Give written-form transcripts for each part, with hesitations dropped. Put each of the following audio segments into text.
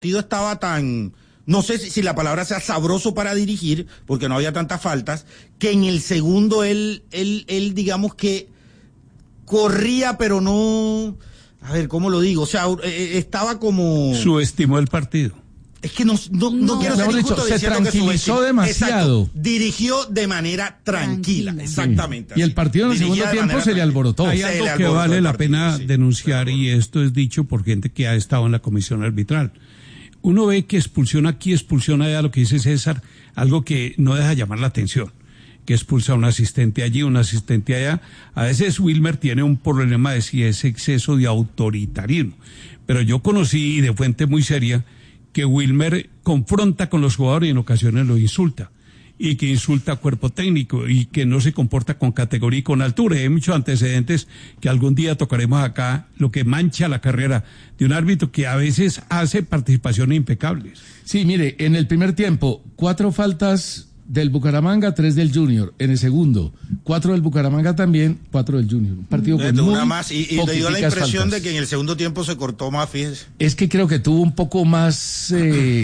partido estaba tan, no sé si la palabra sea sabroso para dirigir, porque no había tantas faltas, que en el segundo él digamos que corría, pero no, a ver, ¿cómo lo digo? O sea, estaba como... Subestimó el partido. Es que no quiero ser injusto se tranquilizó demasiado. Exacto, dirigió de manera tranquila. Exactamente. Y el partido en el segundo tiempo se le alborotó. Hay algo que vale la pena denunciar, y esto es dicho por gente que ha estado en la comisión arbitral. Uno ve que expulsión aquí, expulsión allá, lo que dice César, algo que no deja llamar la atención, que expulsa a un asistente allí, un asistente allá. A veces Wilmer tiene un problema de si es exceso de autoritarismo, pero yo conocí de fuente muy seria que Wilmer confronta con los jugadores y en ocasiones los insulta, y que insulta a cuerpo técnico, y que no se comporta con categoría y con altura. Y hay muchos antecedentes que algún día tocaremos acá, lo que mancha la carrera de un árbitro que a veces hace participaciones impecables. Sí, mire, en el primer tiempo, 4 faltas del Bucaramanga, 3 del Junior. En el segundo, 4 del Bucaramanga también, 4 del Junior. Un partido con muy una más, y le dio la impresión faltas. de que en el segundo tiempo se cortó más, fíjese. Es que creo que tuvo un poco más...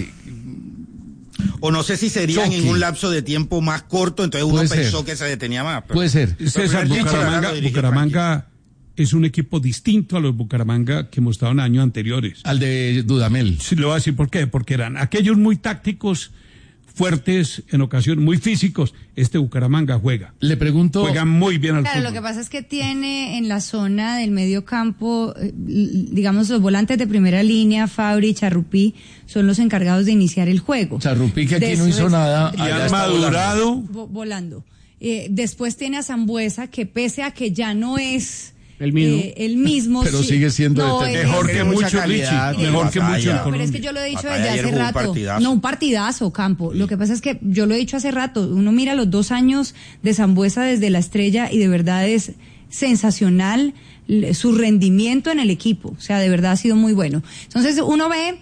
o no sé si serían choque en un lapso de tiempo más corto, entonces uno pensó que se detenía más. Pero... Puede ser. César, Bucaramanga es un equipo distinto a los Bucaramanga que hemos estado en años anteriores. Al de Dudamel. Sí, le voy a decir por qué. Porque eran aquellos muy tácticos, fuertes, en ocasiones muy físicos. Este Bucaramanga juega. Le pregunto... Juega muy bien al fútbol. Lo que pasa es que tiene en la zona del medio campo, digamos, los volantes de primera línea, Fabri y Charrupí, son los encargados de iniciar el juego. Charrupí, que aquí no hizo nada. Y han madurado. Volando. Después tiene a Zambuesa, que pese a que ya no es... El mismo. Pero sigue siendo mejor que mucho, Richie. Mejor que mucho en Colombia. Pero es que yo lo he dicho desde hace rato. Un partidazo, Campo. Sí. Lo que pasa es que yo lo he dicho hace rato. Uno mira los 2 años de Zambuesa desde la Estrella y de verdad es sensacional su rendimiento en el equipo. O sea, de verdad ha sido muy bueno. Entonces uno ve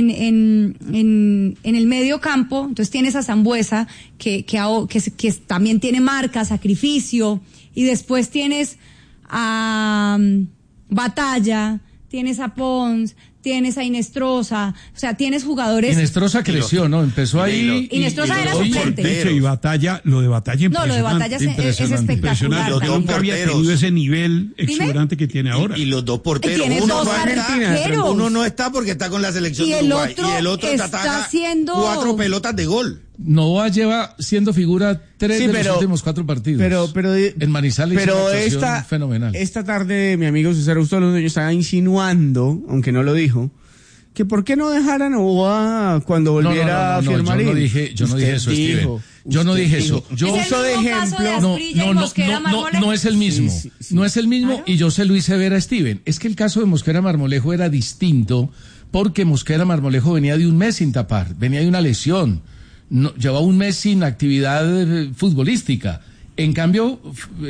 en el medio campo, entonces tienes a Zambuesa que también tiene marca, sacrificio, y después tienes a Batalla, tienes a Pons, tienes a Inestrosa, o sea, tienes jugadores... Inestrosa creció, ¿no? Empezó ahí... Inestrosa era suplente. Y Batalla, lo de Batalla impresionante. No, lo de Batalla es espectacular. Los nunca había tenido ese nivel exuberante que tiene ahora. Y los 2 porteros. Uno no está porque está con la selección de Uruguay. Y el otro está haciendo 4 pelotas de gol. Novoa lleva siendo figura 3 de los últimos 4 partidos. Pero en Manizales hizo una fenomenal. Esta tarde mi amigo César Augusto Londoño estaba insinuando, aunque no lo dijo, que por qué no dejar a Novoa cuando volviera a firmar. Yo no dije eso, Steven. Yo no dije eso. Yo uso de ejemplo. No es el mismo. Sí. No es el mismo, claro. Y yo se lo hice ver a Steven. Es que el caso de Mosquera Marmolejo era distinto porque Mosquera Marmolejo venía de un mes sin tapar, venía de una lesión. No, llevaba un mes sin actividad futbolística. En cambio,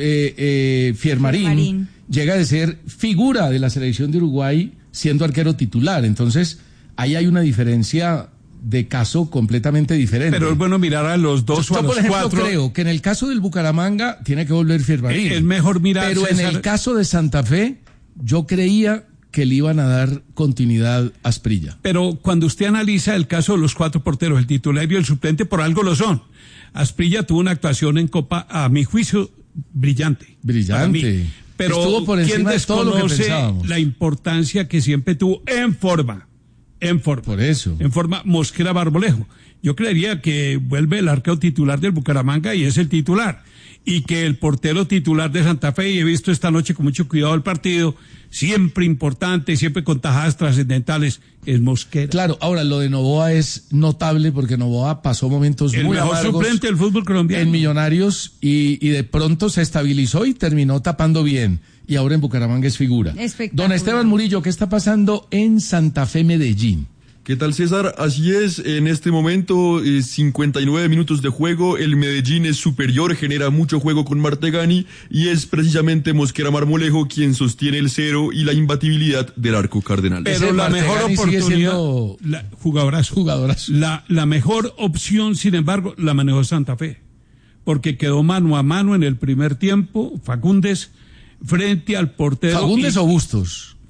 Fiermarín llega de ser figura de la selección de Uruguay siendo arquero titular. Entonces, ahí hay una diferencia de caso completamente diferente. Pero es bueno mirar a los dos o a los 4. Yo, por ejemplo, creo que en el caso del Bucaramanga tiene que volver Fiermarín. Es mejor mirar... Pero en el caso de Santa Fe, yo creía que le iban a dar continuidad a Asprilla. Pero cuando usted analiza el caso de los 4 porteros, el titular y el suplente, por algo lo son. Asprilla tuvo una actuación en Copa, a mi juicio, brillante. Brillante. Pero estuvo por encima de todo lo que pensábamos. La importancia que siempre tuvo en forma. Por eso. En forma Mosquera Marmolejo. Yo creería que vuelve el arquero titular del Bucaramanga y es el titular. Y que el portero titular de Santa Fe, y he visto esta noche con mucho cuidado el partido, siempre importante, siempre con tajadas trascendentales, es Mosquera. Claro, ahora lo de Novoa es notable porque Novoa pasó momentos muy amargos. El mejor suplente del fútbol colombiano. En Millonarios y de pronto se estabilizó y terminó tapando bien. Y ahora en Bucaramanga es figura. Don Esteban Murillo, ¿qué está pasando en Santa Fe, Medellín? ¿Qué tal, César? Así es, en este momento 59 minutos de juego, el Medellín es superior, genera mucho juego con Martegani y es precisamente Mosquera Marmolejo quien sostiene el 0 y la imbatibilidad del arco cardenal. Pero la mejor oportunidad, jugadorazo. La mejor opción, sin embargo, la manejó Santa Fe, porque quedó mano a mano en el primer tiempo, Fagundes frente al portero. ¿Fagundes o Bustos?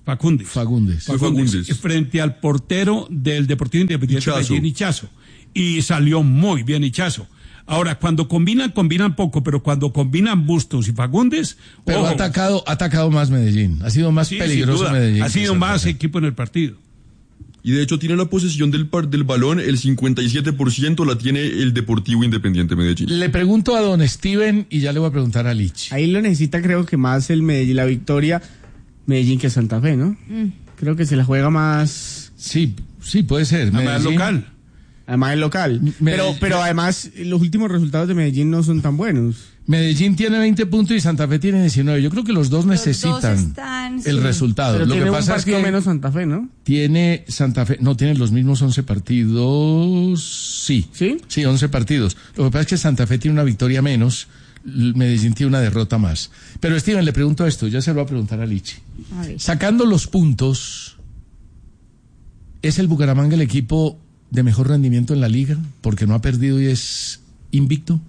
Fagundes. Frente al portero del Deportivo Independiente Medellín, Ichazo. Y salió muy bien Ichazo. Ahora, cuando combinan poco, pero cuando combinan Bustos y Fagundes... Pero ha atacado más Medellín. Ha sido más peligroso Medellín. Ha sido más equipo en el partido. Y de hecho tiene la posesión del balón, el 57% la tiene el Deportivo Independiente Medellín. Le pregunto a don Steven y ya le voy a preguntar a Lich. Ahí lo necesita, creo que más el Medellín, la victoria Medellín que Santa Fe, ¿no? Creo que se la juega más... Sí, puede ser. Además local. Además es local. Pero además los últimos resultados de Medellín no son tan buenos. Medellín tiene 20 puntos y Santa Fe tiene 19. Yo creo que los dos necesitan el resultado. Pero lo tiene que pasa un partido es que menos Santa Fe, ¿no? Tiene Santa Fe, no tiene los mismos 11 partidos. Sí, 11 partidos. Lo que pasa es que Santa Fe tiene una victoria menos, Medellín tiene una derrota más. Pero Steven, le pregunto esto, ya se lo va a preguntar a Lichi. Sacando los puntos, ¿es el Bucaramanga el equipo de mejor rendimiento en la liga? Porque no ha perdido y es invicto.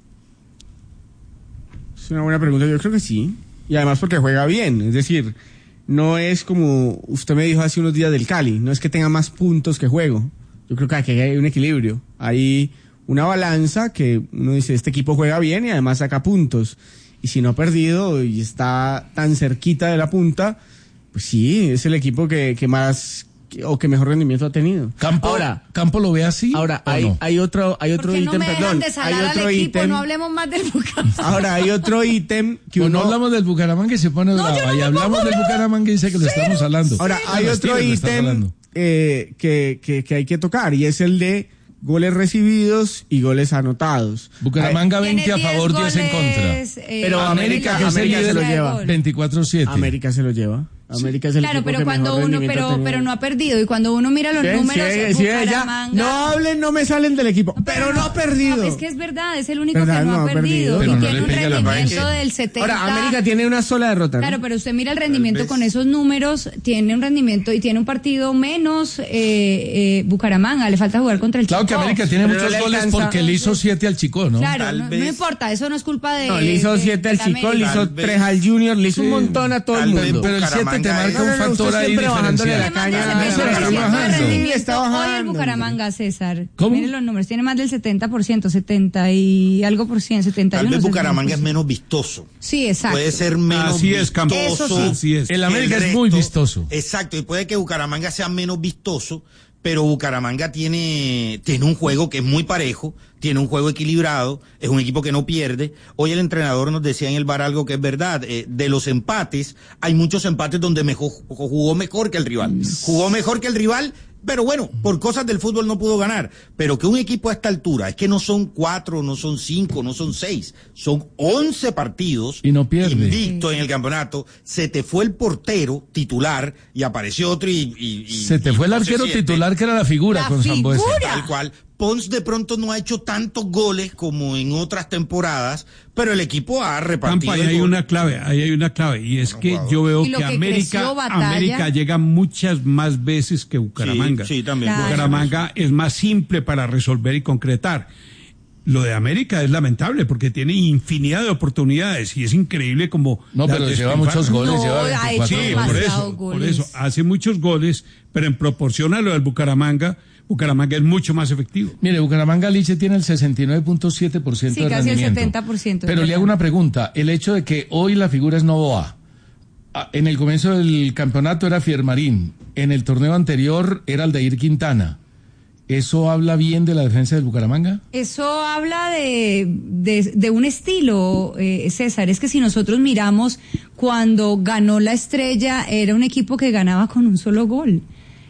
Es una buena pregunta, yo creo que sí. Y además porque juega bien, es decir, no es como usted me dijo hace unos días del Cali, no es que tenga más puntos que juego. Yo creo que aquí hay un equilibrio, hay una balanza que uno dice, este equipo juega bien y además saca puntos. Y si no ha perdido y está tan cerquita de la punta, pues sí, es el equipo que más... o que mejor rendimiento ha tenido. ¿Campo lo ve así? Ahora, hay otro ítem, perdón. Hay otro ítem. No hablemos más del Bucaramanga. Ahora, hay otro ítem que no hablamos del Bucaramanga y se pone brava. Y hablamos del Bucaramanga y dice que lo estamos hablando. Ahora, hay otro ítem que hay que tocar y es el de goles recibidos y goles anotados. Bucaramanga 20 a favor, 10 en contra. Pero América se lo lleva. 24-7. América se lo lleva. América es el equipo pero cuando uno pero no ha perdido y cuando uno mira los números Bucaramanga, no me salen del equipo, pero no ha perdido. No, es que es verdad, es el único que no ha perdido y tiene un rendimiento del 70. Ahora América tiene una sola derrota, ¿no? Claro, pero usted mira el rendimiento con esos números, tiene un rendimiento y tiene un partido menos Bucaramanga, le falta jugar contra el Chico. Claro que América tiene muchos goles porque le hizo 7 al Chico, ¿no? Claro, no importa, eso no es culpa de le hizo 7 al Chico, le hizo 3 al Junior, le hizo un montón a todo el mundo. Pero el 7 te marca un factor ahí diferencial. Hoy el Bucaramanga, César. ¿Cómo? Miren los números, tiene más del 70%, 70 y algo por ciento, 71%. Tal vez Bucaramanga es menos vistoso. Sí, exacto. Puede ser menos vistoso. Así es. El América es muy vistoso. Exacto, y puede que Bucaramanga sea menos vistoso, pero Bucaramanga tiene un juego que es muy parejo, tiene un juego equilibrado, es un equipo que no pierde. Hoy el entrenador nos decía en el bar algo que es verdad, de los empates, hay muchos empates donde jugó mejor que el rival, pero bueno, por cosas del fútbol no pudo ganar. Pero que un equipo a esta altura, es que no son 4, no son 5, no son 6, son 11 partidos y no pierde. Invicto en el campeonato, se te fue el portero titular y apareció otro y se te fue el arquero titular que era la figura con Sambuesa. Tal cual. Pons de pronto no ha hecho tantos goles como en otras temporadas, pero el equipo ha repartido. Ahí hay una clave, y es que yo veo que América llega muchas más veces que Bucaramanga. Sí, también. Claro. Bucaramanga es más simple para resolver y concretar. Lo de América es lamentable porque tiene infinidad de oportunidades y es increíble como... No, pero lleva muchos goles, lleva 24 por eso, hace muchos goles, pero en proporción a lo del Bucaramanga es mucho más efectivo. Mire, Bucaramanga Liche tiene el 69.7% de rendimiento. Sí, casi el 70%. Pero le hago una pregunta, el hecho de que hoy la figura es Novoa, en el comienzo del campeonato era Fiermarín, en el torneo anterior era Aldair Quintana. ¿Eso habla bien de la defensa del Bucaramanga? Eso habla de un estilo, César. Es que si nosotros miramos, cuando ganó la Estrella, era un equipo que ganaba con un solo gol.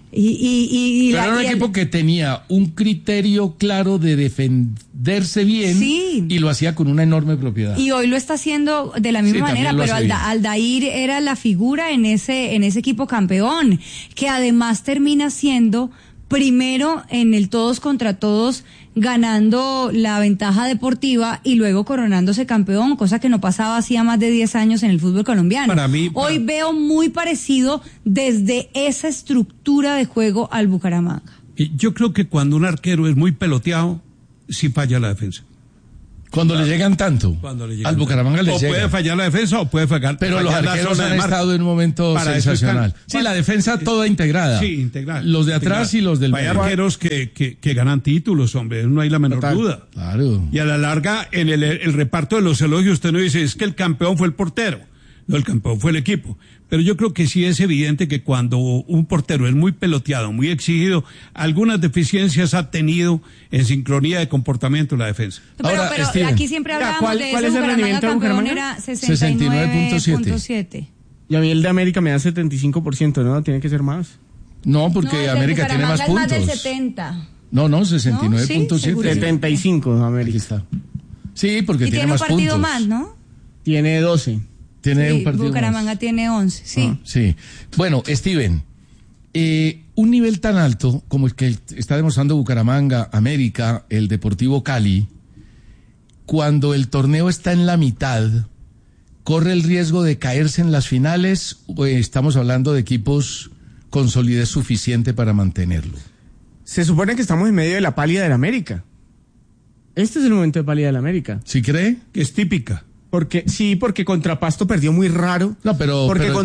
Pero era un equipo que tenía un criterio claro de defenderse bien y lo hacía con una enorme propiedad. Y hoy lo está haciendo de la misma manera, pero Aldair era la figura en ese equipo campeón, que además termina siendo primero en el todos contra todos, ganando la ventaja deportiva y luego coronándose campeón, cosa que no pasaba hacía más de 10 años en el fútbol colombiano. Hoy veo muy parecido desde esa estructura de juego al Bucaramanga. Yo creo que cuando un arquero es muy peloteado, sí falla la defensa. Cuando le llegan tanto. Al Bucaramanga le llega. O puede fallar la defensa o puede fallar. Pero los arqueros han estado en un momento sensacional. Sí, la defensa toda integrada. Sí, integral. Los de atrás y los del medio. Hay arqueros que ganan títulos, hombre, no hay la menor duda. Claro. Y a la larga, en el reparto de los elogios, usted no dice, es que el campeón fue el portero. No, el campeón fue el equipo. Pero yo creo que sí es evidente que cuando un portero es muy peloteado, muy exigido, algunas deficiencias ha tenido en sincronía de comportamiento en la defensa. Pero aquí siempre hablábamos de ¿cuál es el rendimiento de Bucaramanga? Era 69.7. Y a mí el de América me da 75%, ¿no? Tiene que ser más. No, porque América tiene más puntos. Es más del 70. No, 69.7. 75 América está. Sí, porque tiene más puntos. Y tiene un partido más, ¿no? Tiene 12. Tiene un partido Bucaramanga más. tiene 11, sí. Sí. Bueno, Steven, un nivel tan alto como el que está demostrando Bucaramanga, América, el Deportivo Cali, cuando el torneo está en la mitad, ¿corre el riesgo de caerse en las finales o estamos hablando de equipos con solidez suficiente para mantenerlo? Se supone que estamos en medio de la pálida del América. Este es el momento de pálida del América. ¿Sí cree? Que es típica. Porque contra Pasto perdió muy raro. No, pero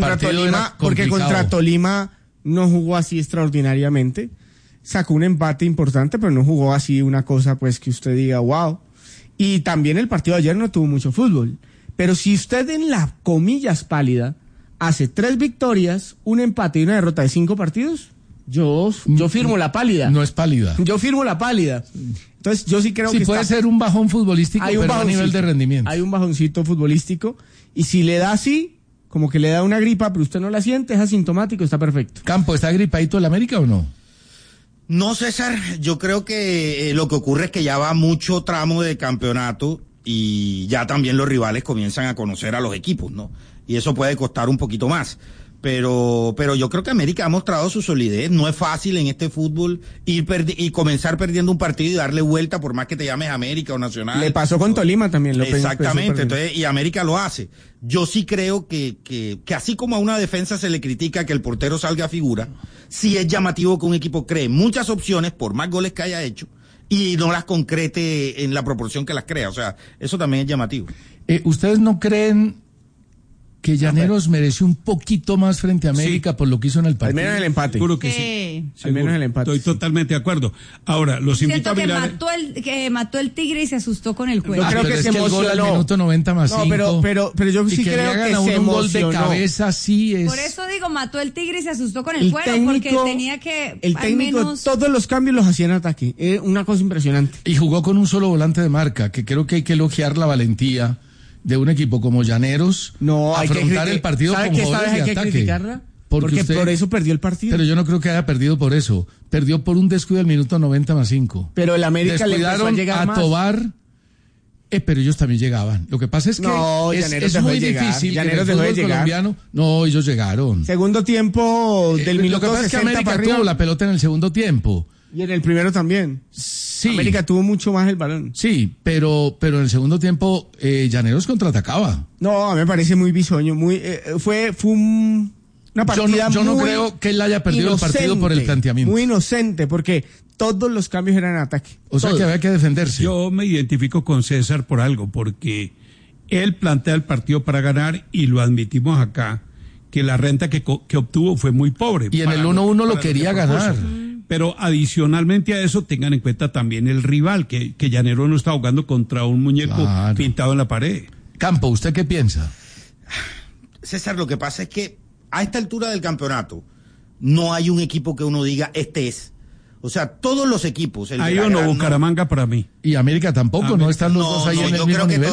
contra Tolima no jugó así extraordinariamente. Sacó un empate importante, pero no jugó así una cosa pues que usted diga wow. Y también el partido de ayer no tuvo mucho fútbol. Pero si usted en la comillas pálida hace 3 victorias, un empate y una derrota de 5 partidos, yo firmo la pálida. No es pálida. Yo firmo la pálida. Entonces, yo sí creo que puede ser un bajón futbolístico, pero a nivel de rendimiento. Hay un bajoncito futbolístico, y si le da así, como que le da una gripa, pero usted no la siente, es asintomático, está perfecto. Campo, ¿está gripadito el América o no? No, César, yo creo que lo que ocurre es que ya va mucho tramo de campeonato y ya también los rivales comienzan a conocer a los equipos, ¿no? Y eso puede costar un poquito más. Pero yo creo que América ha mostrado su solidez. No es fácil en este fútbol y comenzar perdiendo un partido y darle vuelta por más que te llames América o Nacional. Le pasó con Tolima también. Exactamente. Entonces, y América lo hace. Yo sí creo que así como a una defensa se le critica que el portero salga a figura, sí es llamativo que un equipo cree muchas opciones por más goles que haya hecho y no las concrete en la proporción que las crea. O sea, eso también es llamativo. ¿Ustedes no creen que Llaneros mereció un poquito más frente a América por lo que hizo en el partido? Al menos el empate. Seguro que sí. Al menos el empate. Estoy totalmente de acuerdo. Ahora, los invito a mirar. Que mató el tigre y se asustó con el juego. Yo creo que se emocionó. El gol al minuto 90 más 5. No, pero yo sí creo que se emocionó. Un gol de cabeza sí es. Por eso digo, mató el tigre y se asustó con el juego, porque tenía que el técnico, todos los cambios los hacía en ataque. Una cosa impresionante. Y jugó con un solo volante de marca, que creo que hay que elogiar la valentía de un equipo como Llaneros, afrontar el partido con jugadores de ataque. Criticarla? Porque por eso perdió el partido. Pero yo no creo que haya perdido por eso. Perdió por un descuido al minuto 90 más 5. Pero el América le empezó a llegar más. Tobar, pero ellos también llegaban. Lo que pasa es que es muy difícil en el fútbol colombiano. No, ellos llegaron. Segundo tiempo del minuto 60 Lo que pasa es que América tuvo la pelota en el segundo tiempo. Y en el primero también. Sí. América tuvo mucho más el balón. Sí, pero en el segundo tiempo Llaneros contraatacaba. No, a mí me parece muy bisoño, fue una partida yo no creo que él haya perdido el partido por el planteamiento. Muy inocente, porque todos los cambios eran en ataque. O sea que había que defenderse. Yo me identifico con César por algo, porque él plantea el partido para ganar y lo admitimos acá, que la renta que obtuvo fue muy pobre. Y en el 1-1 lo quería ganar. Pero adicionalmente a eso tengan en cuenta también el rival, que Llanero no está jugando contra un muñeco pintado en la pared. Campo, ¿usted qué piensa? César, lo que pasa es que a esta altura del campeonato no hay un equipo que uno diga este es. O sea, todos los equipos. Hay uno, Bucaramanga para mí. Y América tampoco, ¿no? Están los dos ahí en el mismo nivel.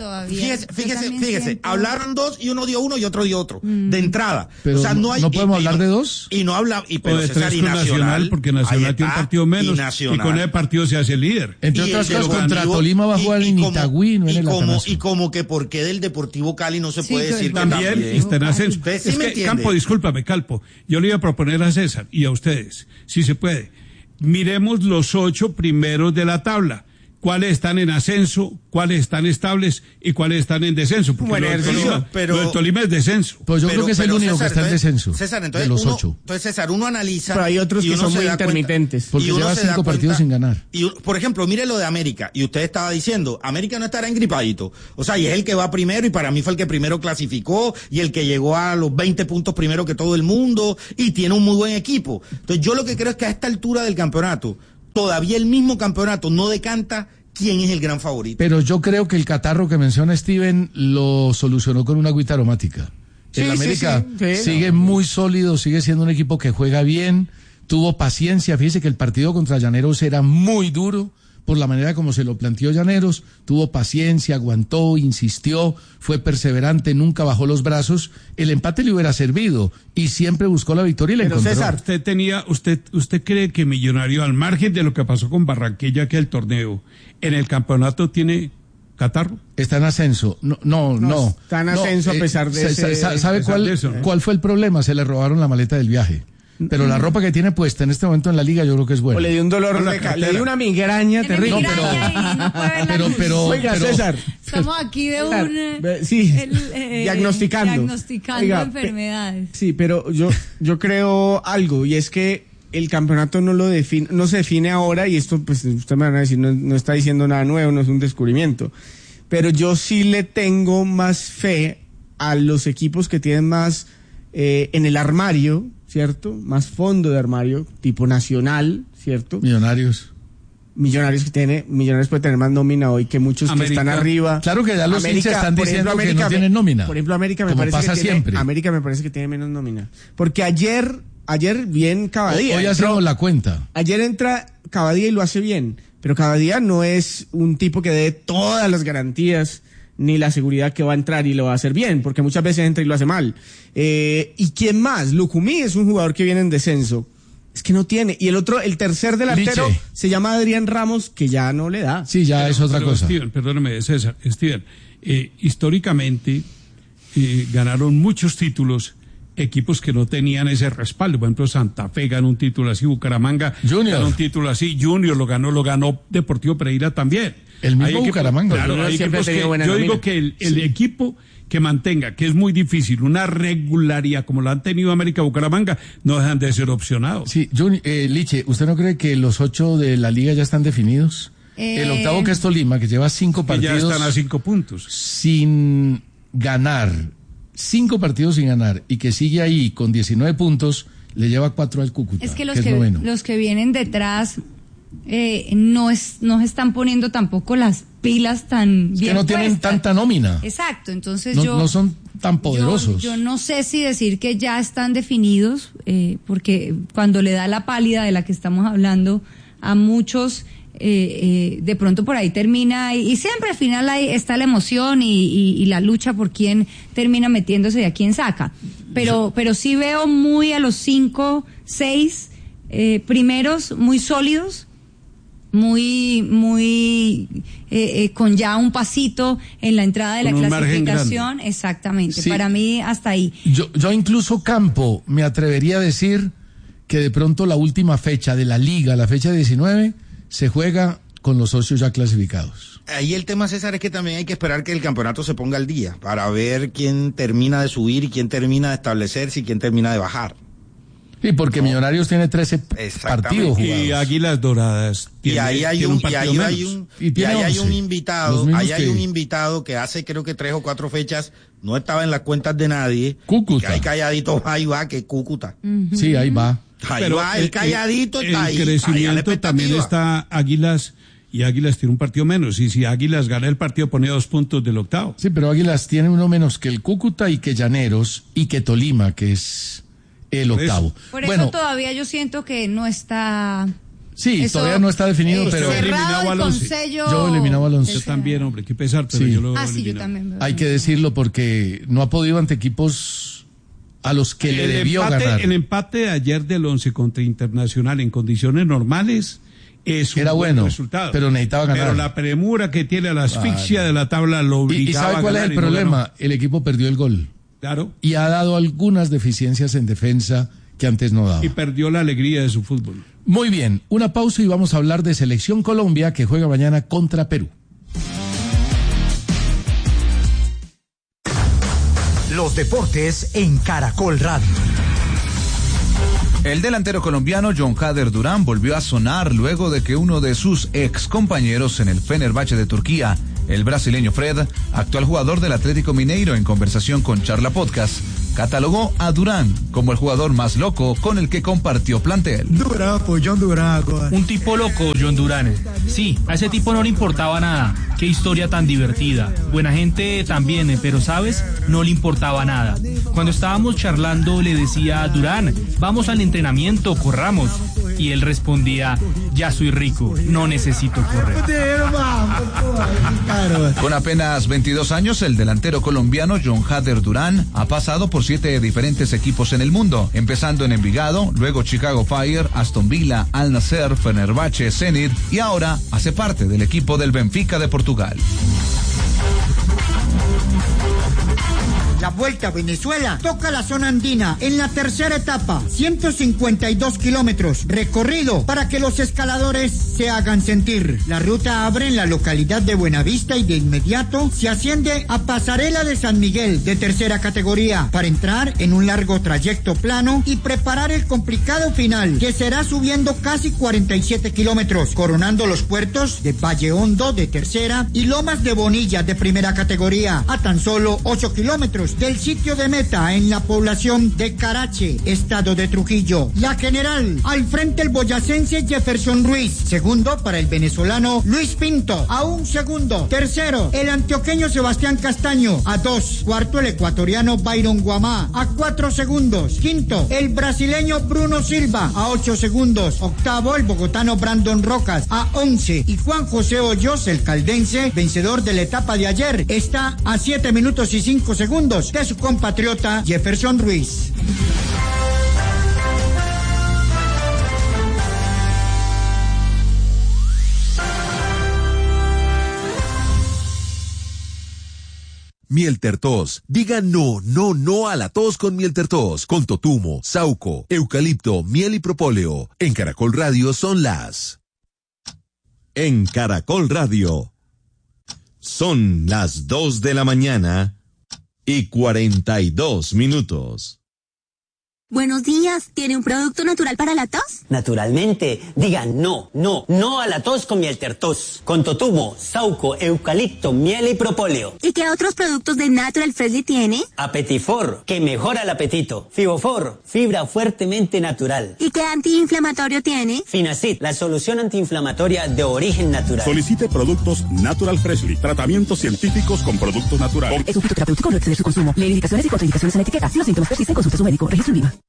Fíjese, hablaron dos y uno dio uno y otro dio otro. De entrada. Pero o sea, no podemos hablar de dos. Y no habla, pero de tres con Nacional, porque Nacional tiene un partido menos. Y con el partido se hace líder. Entre otras cosas, contra Tolima va a jugar en Itagüí, no en el Atanasio. Y como que por qué del Deportivo Cali no se puede decir que también está en ascenso. Es que, Campo, discúlpame, Calpo. Yo le iba a proponer a César y a ustedes, si se puede. Miremos los 8 primeros de la tabla. cuáles están en ascenso, cuáles están estables y cuáles están en descenso. Porque lo del Tolima es descenso. Pues yo creo que es el único César, que está en descenso. César, entonces de los 8. Entonces, César, uno analiza. Pero hay otros que son muy intermitentes. Porque lleva 5 partidos sin ganar. Y, por ejemplo, mire lo de América. Y usted estaba diciendo, América no estará engripadito. O sea, y es el que va primero y para mí fue el que primero clasificó y el que llegó a los 20 puntos primero que todo el mundo y tiene un muy buen equipo. Entonces, yo lo que creo es que a esta altura del campeonato, todavía el mismo campeonato no decanta quién es el gran favorito. Pero yo creo que el catarro que menciona Steven lo solucionó con una agüita aromática. El América sigue muy sólido, sigue siendo un equipo que juega bien, tuvo paciencia. Fíjese que el partido contra Llaneros era muy duro por la manera como se lo planteó Llaneros, tuvo paciencia, aguantó, insistió, fue perseverante, nunca bajó los brazos. El empate le hubiera servido y siempre buscó la victoria y la encontró. César, ¿usted cree que Millonario, al margen de lo que pasó con Barranquilla, que el torneo, en el campeonato tiene catarro? Está en ascenso. No. Está en ascenso a pesar de ¿Sabe cuál fue el problema? Se le robaron la maleta del viaje. Pero la ropa que tiene puesta en este momento en la liga yo creo que es buena. O le dio un dolor le dio una migraña terrible. Pero oiga, César. Estamos aquí de diagnosticando enfermedades. Sí, pero yo creo algo, y es que el campeonato no se define ahora, y esto pues usted me van a decir, no está diciendo nada nuevo, no es un descubrimiento. Pero yo sí le tengo más fe a los equipos que tienen más en el armario, ¿cierto? Más fondo de armario, tipo Nacional, ¿cierto? Millonarios puede tener más nómina hoy que muchos América, que están arriba. Claro que ya los hinchas están diciendo que no tienen nómina. Por ejemplo, América me parece que tiene menos nómina. Porque ayer bien Cavadía. Hoy hacemos la cuenta. Ayer entra Cavadía y lo hace bien, pero Cavadía no es un tipo que dé todas las garantías ni la seguridad que va a entrar y lo va a hacer bien, porque muchas veces entra y lo hace mal. ¿Y quién más? Lucumí es un jugador que viene en descenso. Es que no tiene. Y el tercer delantero se llama Adrián Ramos, que ya no le da. Sí, ya es otra cosa. Steven, perdóname, César. Steven, históricamente ganaron muchos títulos equipos que no tenían ese respaldo. Por ejemplo, Santa Fe ganó un título así, Bucaramanga ganó un título así, Junior lo ganó Deportivo Pereira también. El mismo Bucaramanga. Claro, yo digo que el equipo que mantenga, que es muy difícil, una regularidad como la han tenido América Bucaramanga, no dejan de ser opcionados. Sí, Liche, ¿usted no cree que los 8 de la liga ya están definidos? El octavo, que es Tolima, que lleva 5 partidos. Ya están a 5 puntos. Sin ganar. 5 partidos sin ganar y que sigue ahí con 19 puntos, le lleva 4 al Cúcuta. Es que los que vienen detrás no están poniendo tampoco las pilas tan bien que no puestas. Tienen tanta nómina. Exacto, entonces no son tan poderosos. Yo no sé si decir que ya están definidos, porque cuando le da la pálida de la que estamos hablando a muchos, de pronto por ahí termina, y siempre al final ahí está la emoción y la lucha por quién termina metiéndose y a quién saca. Pero sí veo muy a los 5, 6 primeros muy sólidos, muy con ya un pasito en la entrada de la clasificación. Exactamente, sí. Para mí hasta ahí. Yo incluso, Campo, me atrevería a decir que de pronto la última fecha de la liga, la fecha 19, se juega con los socios ya clasificados. Ahí el tema, César, es que también hay que esperar que el campeonato se ponga al día para ver quién termina de subir y quién termina de establecerse y quién termina de bajar. Sí, porque Millonarios tiene 13 partidos jugados. Y Águilas Doradas tiene, y ahí hay un invitado que hace creo que 3 o 4 fechas no estaba en las cuentas de nadie. Cúcuta. Que hay calladito, ahí va, que Cúcuta. Uh-huh. Sí, ahí va. Pero el calladito está ahí. El crecimiento también está Águilas, y Águilas tiene un partido menos. Y si Águilas gana el partido, pone 2 puntos del octavo. Sí, pero Águilas tiene uno menos que el Cúcuta y que Llaneros y que Tolima, que es el octavo. Por eso todavía yo siento que no está... Sí, todavía no está definido, pero... Cerrado el sello... Yo eliminaba a Alonso. Yo también, hombre, qué pesar, pero yo lo sí, yo también. Hay que decirlo porque no ha podido ante equipos a los que le debió ganar. El empate de ayer del 11 contra Internacional en condiciones normales es un buen resultado. Pero necesitaba ganar. Pero la premura que tiene, la asfixia de la tabla lo obligaba. ¿Y sabe cuál es el problema? El equipo perdió el gol. Claro. Y ha dado algunas deficiencias en defensa que antes no daba. Y perdió la alegría de su fútbol. Muy bien, una pausa y vamos a hablar de Selección Colombia, que juega mañana contra Perú. Los deportes en Caracol Radio. El delantero colombiano John Kader Durán volvió a sonar luego de que uno de sus ex compañeros en el Fenerbahce de Turquía, el brasileño Fred, actual jugador del Atlético Mineiro, en conversación con Charla Podcast, catalogó a Durán como el jugador más loco con el que compartió plantel. Durán, pues John Durán. Un tipo loco, John Durán. Sí, a ese tipo no le importaba nada. Qué historia tan divertida. Buena gente también, pero ¿sabes? No le importaba nada. Cuando estábamos charlando le decía a Durán, vamos al entrenamiento, corramos. Y él respondía, ya soy rico, no necesito correr. Con apenas 22 años, el delantero colombiano John Kader Durán ha pasado por 7 diferentes equipos en el mundo, empezando en Envigado, luego Chicago Fire, Aston Villa, Al Nassr, Fenerbahce, Zenit y ahora hace parte del equipo del Benfica de Portugal. La Vuelta a Venezuela toca la zona andina en la tercera etapa, 152 kilómetros, recorrido para que los escaladores se hagan sentir. La ruta abre en la localidad de Buenavista y de inmediato se asciende a Pasarela de San Miguel, de tercera categoría, para entrar en un largo trayecto plano y preparar el complicado final, que será subiendo casi 47 kilómetros, coronando los puertos de Valle Hondo, de tercera, y Lomas de Bonilla, de primera categoría, a tan solo 8 kilómetros del sitio de meta en la población de Carache, estado de Trujillo. La general, al frente el boyacense Jefferson Ruiz, segundo para el venezolano Luis Pinto, a 1 segundo, tercero el antioqueño Sebastián Castaño, a 2, cuarto el ecuatoriano Byron Guamá, a 4 segundos, quinto el brasileño Bruno Silva, a 8 segundos, octavo el bogotano Brandon Rocas, a 11, y Juan José Hoyos, el caldense, vencedor de la etapa de ayer, está a 7 minutos y 5 segundos de su compatriota Jefferson Ruiz. Miel Tertos. Diga no, no, no a la tos con Miel Tertos. Con totumo, sauco, eucalipto, miel y propóleo. En Caracol Radio son las... En Caracol Radio. Son las 2 de la mañana y 42 minutos. Buenos días, ¿tiene un producto natural para la tos? Naturalmente, diga no, no, no a la tos con Miel Tertos. Con totumo, sauco, eucalipto, miel y propóleo. ¿Y qué otros productos de Natural Freshly tiene? Apetifor, que mejora el apetito. Fibofor, fibra fuertemente natural. ¿Y qué antiinflamatorio tiene? Finacid, la solución antiinflamatoria de origen natural. Solicite productos Natural Freshly, tratamientos científicos con productos naturales. Es un fitoterapéutico, no excede su consumo. Lee indicaciones y contraindicaciones en la etiqueta. Si los síntomas persisten, consulte a su médico. Registro en Viva.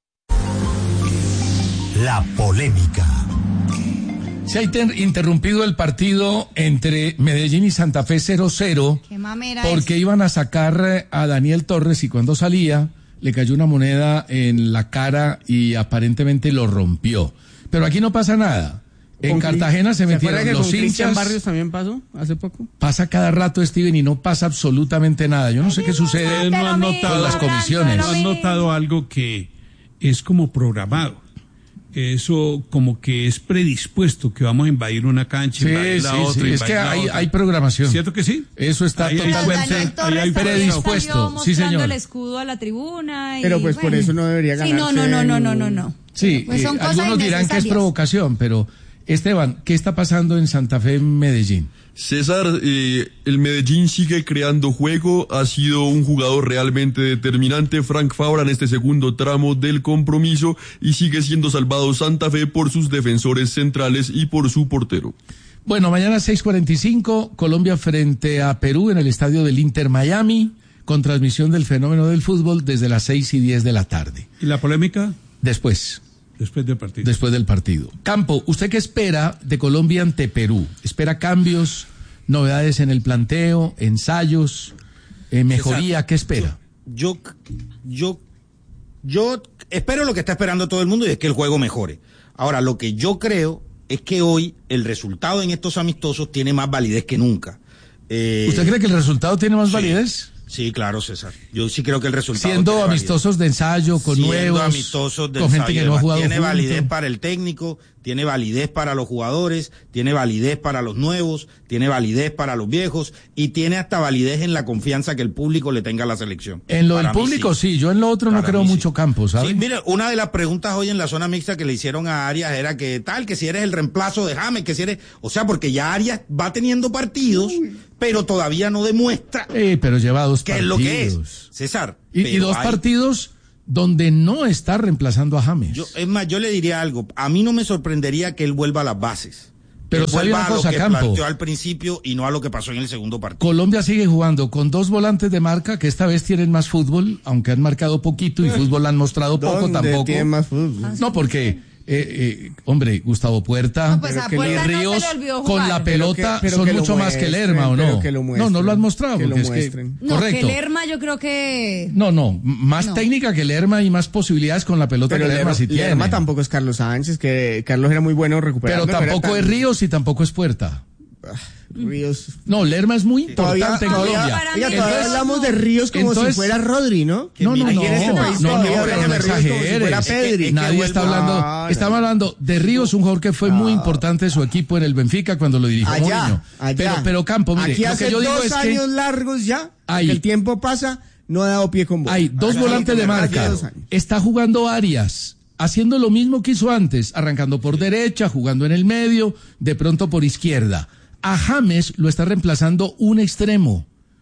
La polémica. Se ha interrumpido el partido entre Medellín y Santa Fe 0-0 porque iban a sacar a Daniel Torres y cuando salía le cayó una moneda en la cara y aparentemente lo rompió. Pero aquí no pasa nada. En Cartagena se metieron los hinchas. Barrios también pasó hace poco. Pasa cada rato, Steven, y no pasa absolutamente nada. Yo no sé qué sucede no han notado, con las comisiones. No han notado algo que es como programado. Eso como que es predispuesto, que vamos a invadir una cancha, invadir la otra. Sí. Es que hay programación. ¿Cierto que sí? Eso está totalmente predispuesto. Sí, señor. El escudo a la tribuna. Pero pues por eso no debería ganar. No. Sí, pues son algunos dirán que es provocación, pero Esteban, ¿qué está pasando en Santa Fe, Medellín? César, el Medellín sigue creando juego, ha sido un jugador realmente determinante, Frank Fabra, en este segundo tramo del compromiso, y sigue siendo salvado Santa Fe por sus defensores centrales y por su portero. Bueno, mañana 6:45, Colombia frente a Perú en el estadio del Inter Miami, con transmisión del fenómeno del fútbol desde las 6:10 de la tarde. ¿Y la polémica? Después del partido. Después del partido. Campo, ¿usted qué espera de Colombia ante Perú? ¿Espera cambios, novedades en el planteo, ensayos, mejoría? ¿Qué espera? Yo espero lo que está esperando todo el mundo y es que el juego mejore. Ahora, lo que yo creo es que hoy el resultado en estos amistosos tiene más validez que nunca. ¿Usted cree que el resultado tiene más validez? Sí, claro, César. Yo sí creo que el resultado... Siendo amistosos de ensayo, con nuevos, amistosos de con ensayo, gente que no ha jugado tiene junto. validez para el técnico, tiene validez para los jugadores, tiene validez para los nuevos, tiene validez para los viejos y tiene hasta validez en la confianza que el público le tenga a la selección. En lo del público sí, yo en lo otro no creo mucho Campo, ¿sabes? Sí, mire, una de las preguntas hoy en la zona mixta que le hicieron a Arias era que que si eres el reemplazo de James, que si eres... O sea, porque ya Arias va teniendo partidos, pero todavía no demuestra... pero lleva 2 partidos. ¿Qué es lo que es, César? Y 2 partidos donde no está reemplazando a James. Es más, yo le diría algo. A mí no me sorprendería que él vuelva a las bases. Pero vuelva una cosa, a lo que Campo, planteó al principio y no a lo que pasó en el segundo partido. Colombia sigue jugando con 2 volantes de marca que esta vez tienen más fútbol, aunque han marcado poquito y fútbol han mostrado poco tampoco. Tienen más fútbol? No, porque... hombre, Gustavo Puerta y Ríos con la pelota son mucho más que Lerma, ¿o no? No lo han mostrado. Que lo muestren. Correcto. Que Lerma yo creo que... Más técnica que Lerma y más posibilidades con la pelota que Lerma sí tiene. Lerma tampoco es Carlos Sánchez, que Carlos era muy bueno recuperando. Pero tampoco es Ríos y tampoco es Puerta. Ríos. No, Lerma es muy importante en Colombia. Todavía hablamos de Ríos como si fuera Rodri, ¿no? No exageres. Pedri. Nadie está hablando. Estamos hablando de Ríos, un jugador que fue muy importante en su equipo en el Benfica cuando lo dirigió Mourinho. Pero Campo, mire, aquí lo que yo digo es que hace 2 años largos ya, que el tiempo pasa, no ha dado pie con bola. Hay 2 volantes de marca. Está jugando Arias, haciendo lo mismo que hizo antes, arrancando por derecha, jugando en el medio, de pronto por izquierda. A James lo está reemplazando un extremo,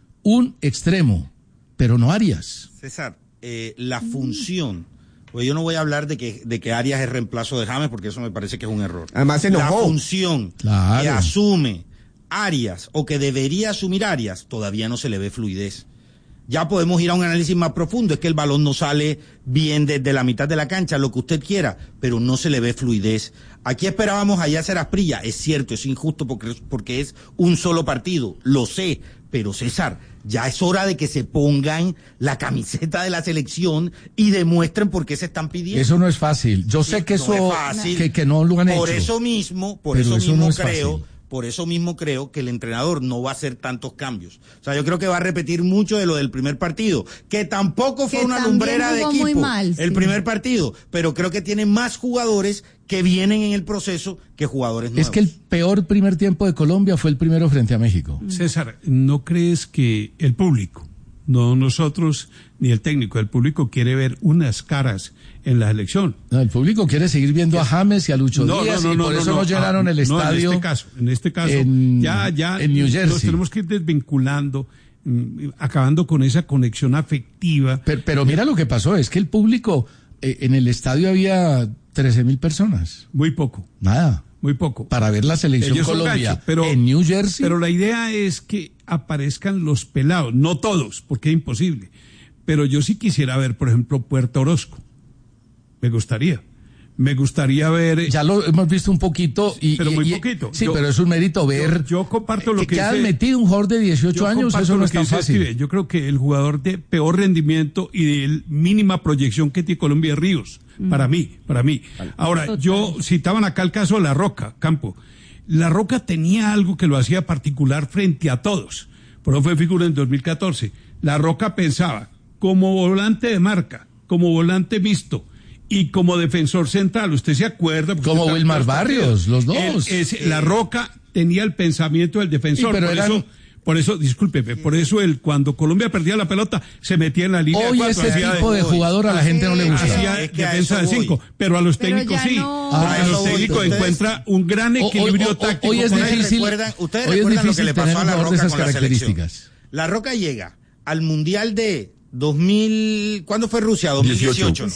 pero no Arias. César, la función, pues yo no voy a hablar de que Arias es reemplazo de James porque eso me parece que es un error. Además se enojó. La función que asume Arias o que debería asumir Arias todavía no se le ve fluidez. Ya podemos ir a un análisis más profundo, es que el balón no sale bien desde la mitad de la cancha, lo que usted quiera, pero no se le ve fluidez. Aquí esperábamos a Yasser Asprilla, es cierto, es injusto porque es un solo partido, lo sé, pero César, ya es hora de que se pongan la camiseta de la selección y demuestren por qué se están pidiendo. Eso no es fácil, yo sé que eso, que no lo han hecho. Por eso mismo creo que el entrenador no va a hacer tantos cambios. O sea, yo creo que va a repetir mucho de lo del primer partido, que tampoco fue una lumbrera de equipo el primer partido, pero creo que tiene más jugadores que vienen en el proceso que jugadores nuevos. Es que el peor primer tiempo de Colombia fue el primero frente a México. César, ¿no crees que el público, no nosotros ni el técnico, el público quiere ver unas caras en la elección? No, el público quiere seguir viendo a James y a Lucho Díaz y por eso no llenaron el estadio. En este caso, ya en New Jersey. Nos tenemos que ir desvinculando, acabando con esa conexión afectiva. Pero mira lo que pasó, es que el público en el estadio había 13,000 personas. Muy poco. Nada. Muy poco. Para ver la selección Colombia en New Jersey. Pero la idea es que aparezcan los pelados, no todos, porque es imposible. Pero yo sí quisiera ver, por ejemplo, Puerto Orozco. Me gustaría ver... Ya lo hemos visto un poquito. Pero muy poquito. Sí, pero es un mérito ver... Yo comparto lo que han metido un jugador de 18 años, eso no es tan fácil. Yo creo que el jugador de peor rendimiento y de mínima proyección que tiene Colombia es Ríos. Para mí. Ahora, yo citaban acá el caso de La Roca, Campo. La Roca tenía algo que lo hacía particular frente a todos. Por eso fue figura en 2014. La Roca pensaba como volante de marca, como volante mixto y como defensor central. ¿Usted se acuerda? Como Wilmar Barrios, los dos. La Roca tenía el pensamiento del defensor. Por eso, discúlpeme, por eso cuando Colombia perdía la pelota, se metía en la línea de 4. Hoy ese tipo de jugador a la gente no le gusta. Hacía defensa de 5, pero a los técnicos sí. A los técnicos encuentra un gran equilibrio táctico. Hoy es difícil. Ustedes recuerdan lo que le pasó a La Roca con la selección. La Roca llega al Mundial de 2000, ¿cuándo fue Rusia? 2018.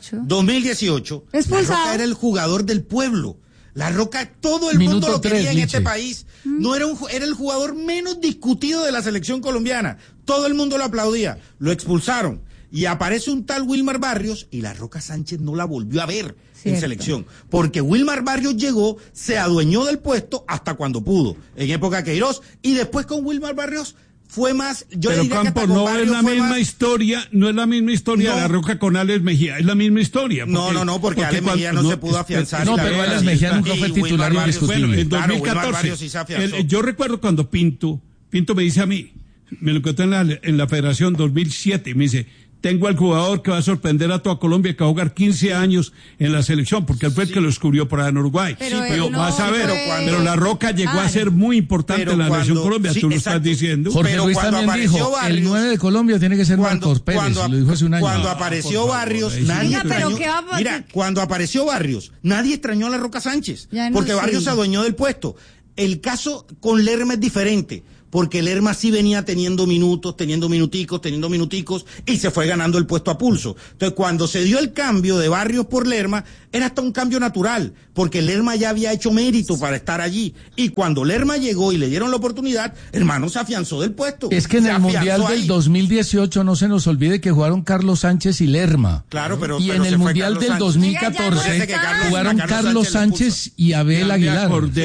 2018. Expulsado. La Roca era el jugador del pueblo. La Roca, todo el mundo lo quería en este país. No era el jugador menos discutido de la selección colombiana. Todo el mundo lo aplaudía. Lo expulsaron. Y aparece un tal Wilmar Barrios y la Roca Sánchez no la volvió a ver en selección. Porque Wilmar Barrios llegó, se adueñó del puesto hasta cuando pudo. En época Queiroz. Y después con Wilmar Barrios fue más, pero Campo, no es la misma historia, no es la misma historia de La Roca con Alex Mejía, es la misma historia. Porque Alex Mejía no se pudo afianzar. Pero Alex Mejía nunca fue titular indiscutible. Bueno, en 2014, yo recuerdo cuando Pinto me dice a mí, Me lo encontré en la Federación 2007 y me dice, tengo al jugador que va a sorprender a toda Colombia, que va a jugar 15 años en la selección, porque él fue el que lo descubrió por allá en Uruguay. Pero vas a ver, pero La Roca llegó a ser muy importante en la selección Colombia, tú lo estás diciendo. Jorge Luis también dijo, Barrios, el 9 de Colombia tiene que ser Marcos Pérez, lo dijo hace un año. Cuando apareció Barrios, nadie extrañó. Mira, cuando apareció Barrios, nadie extrañó a La Roca Sánchez, porque Barrios se adueñó del puesto. El caso con Lerma es diferente, porque Lerma sí venía teniendo minuticos, y se fue ganando el puesto a pulso. Entonces, cuando se dio el cambio de Barrios por Lerma, era hasta un cambio natural, porque Lerma ya había hecho mérito para estar allí. Y cuando Lerma llegó y le dieron la oportunidad, hermano, se afianzó del puesto. Es que en el Mundial del 2018 no se nos olvide que jugaron Carlos Sánchez y Lerma. Claro, y en el Mundial del 2014 jugaron Carlos Sánchez y Abel Aguilar.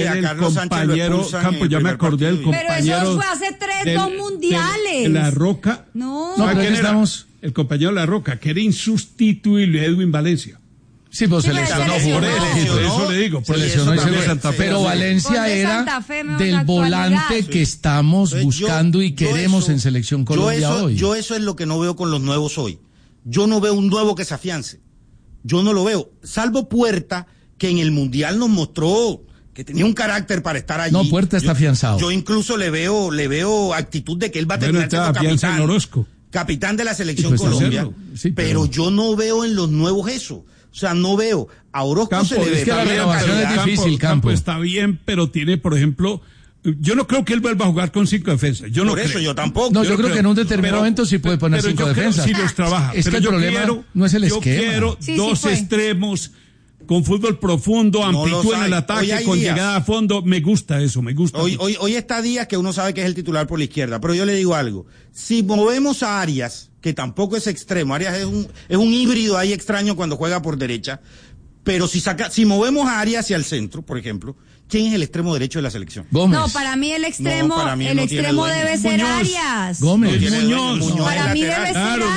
Ya me acordé del compañero. Pero eso fue hace 2 mundiales. La Roca. No, pero estamos. El compañero de La Roca, que era insustituible, Edwin Valencia. Sí, pues se lesionó por eso le digo. Se lesionó y se fue Santa Fe. Pero Valencia era del volante que estamos buscando y queremos en Selección Colombia hoy. Yo eso es lo que no veo con los nuevos hoy. Yo no veo un nuevo que se afiance. Yo no lo veo. Salvo Puerta, que en el Mundial nos mostró que tenía un carácter para estar allí. No, Puerta está afianzado. Yo incluso le veo actitud de que él va a terminar siendo capitán de la Selección Colombia. Pero yo no veo en los nuevos eso. O sea, no veo. A Orozco se le ve. Es que la renovación es difícil, Campo. Está bien, pero tiene, por ejemplo, yo no creo que él vuelva a jugar con 5 defensas. Yo no creo. Por eso yo tampoco. No, yo creo que en un determinado momento sí puede poner 5 defensas. Sí los trabaja. Es que el problema no es el esquema. Yo quiero 2 extremos con fútbol profundo, amplitud en el ataque, con llegada a fondo. Me gusta eso, me gusta. Hoy está Díaz, que uno sabe que es el titular por la izquierda, pero yo le digo algo. Si movemos a Arias, que tampoco es extremo, Arias es un híbrido ahí extraño cuando juega por derecha, pero si movemos a Arias hacia el centro, por ejemplo, ¿quién es el extremo derecho de la selección? Gómez. No, para mí el extremo, debe ser Arias. Gómez. Muñoz. Para mí debe ser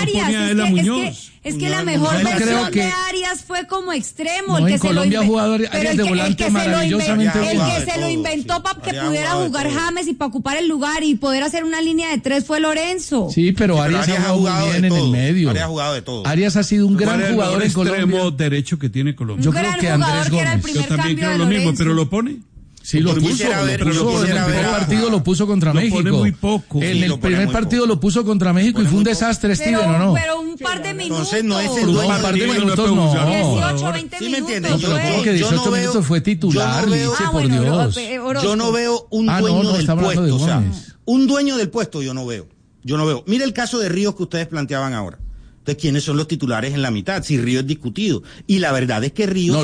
Arias. Es que la mejor versión de Arias fue como extremo. No, el que en Colombia ha jugado Arias de volante maravillosamente bien. El que se lo inventó para que pudiera jugar James y para ocupar el lugar y poder hacer una línea de 3 fue Lorenzo. Sí, pero Arias ha jugado muy bien en el medio. Arias ha jugado de todo. Arias ha sido un gran jugador en Colombia. El extremo derecho que tiene Colombia. Yo creo que Andrés Gómez. Yo también creo lo mismo, pero lo pone. Sí, lo puso, en el primer partido lo puso contra México. Pone muy poco. En el primer partido lo puso contra México y fue un desastre, Steven, ¿o no? Pero un par de minutos. Entonces no es el dueño. Un par de minutos no. 18, 20 ¿Sí minutos. me entiendes? No, pero creo que 18 minutos fue titular, Liche, por Dios. Yo no veo un dueño del puesto. O sea, un dueño del puesto yo no veo. Mira el caso de Ríos que ustedes planteaban ahora. Entonces, ¿quiénes son los titulares en la mitad? Si Ríos es discutido. Y la verdad es que Ríos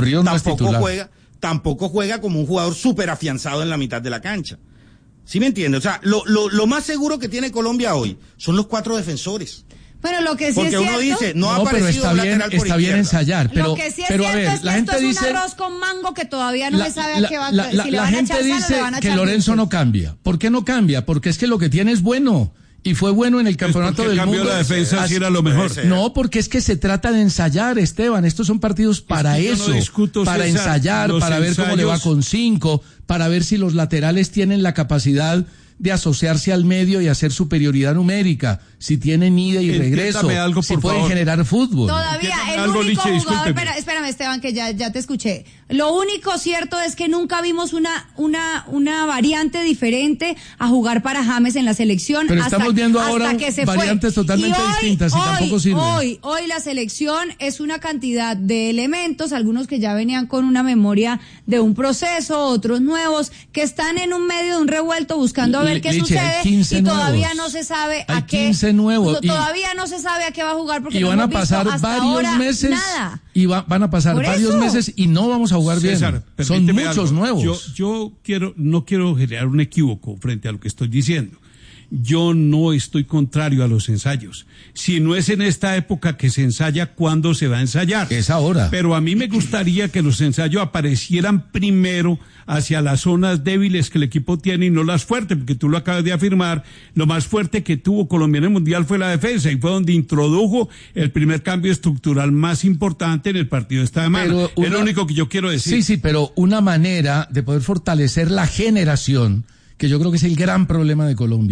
tampoco juega como un jugador súper afianzado en la mitad de la cancha. ¿Sí me entiendes? O sea, lo más seguro que tiene Colombia hoy son los 4 defensores. Bueno, lo que sí porque es cierto. Porque uno dice, no ha aparecido un lateral por está bien ensayar, pero lo que sí es pero a cierto ver, es que la gente esto dice es un arroz con mango que todavía no se sabe a qué va a si la gente dice que Lorenzo no cambia. ¿Por qué no cambia? Porque es que lo que tiene es bueno. Y fue bueno en el campeonato del mundo. La defensa sí era lo mejor. No, porque es que se trata de ensayar, Esteban. Estos son partidos para eso, para ensayar, para ver cómo le va con 5, para ver si los laterales tienen la capacidad de asociarse al medio y hacer superioridad numérica, si tienen ida y regreso, algo, si pueden generar fútbol. Todavía el único jugador, espérame Esteban, que ya te escuché. Lo único cierto es que nunca vimos una variante diferente a jugar para James en la selección. Pero estamos viendo ahora que se variantes fue. totalmente distintas y tampoco sirven. Hoy la selección es una cantidad de elementos, algunos que ya venían con una memoria de un proceso, otros nuevos, que están en un medio de un revuelto buscando a ver qué sucede y todavía no se sabe a qué. 15 nuevos. Todavía no se sabe a qué va a jugar porque y van a pasar varios meses nada. Y van a pasar varios meses y no vamos a jugar César, bien. Son muchos nuevos. Yo no quiero generar un equívoco frente a lo que estoy diciendo. Yo no estoy contrario a los ensayos. Si no es en esta época que se ensaya, ¿cuándo se va a ensayar? Es ahora. Pero a mí me gustaría que los ensayos aparecieran primero hacia las zonas débiles que el equipo tiene y no las fuertes, porque tú lo acabas de afirmar. Lo más fuerte que tuvo Colombia en el Mundial fue la defensa y fue donde introdujo el primer cambio estructural más importante en el partido de esta semana. Es lo único que yo quiero decir. Sí, pero una manera de poder fortalecer la generación, que yo creo que es el gran problema de Colombia.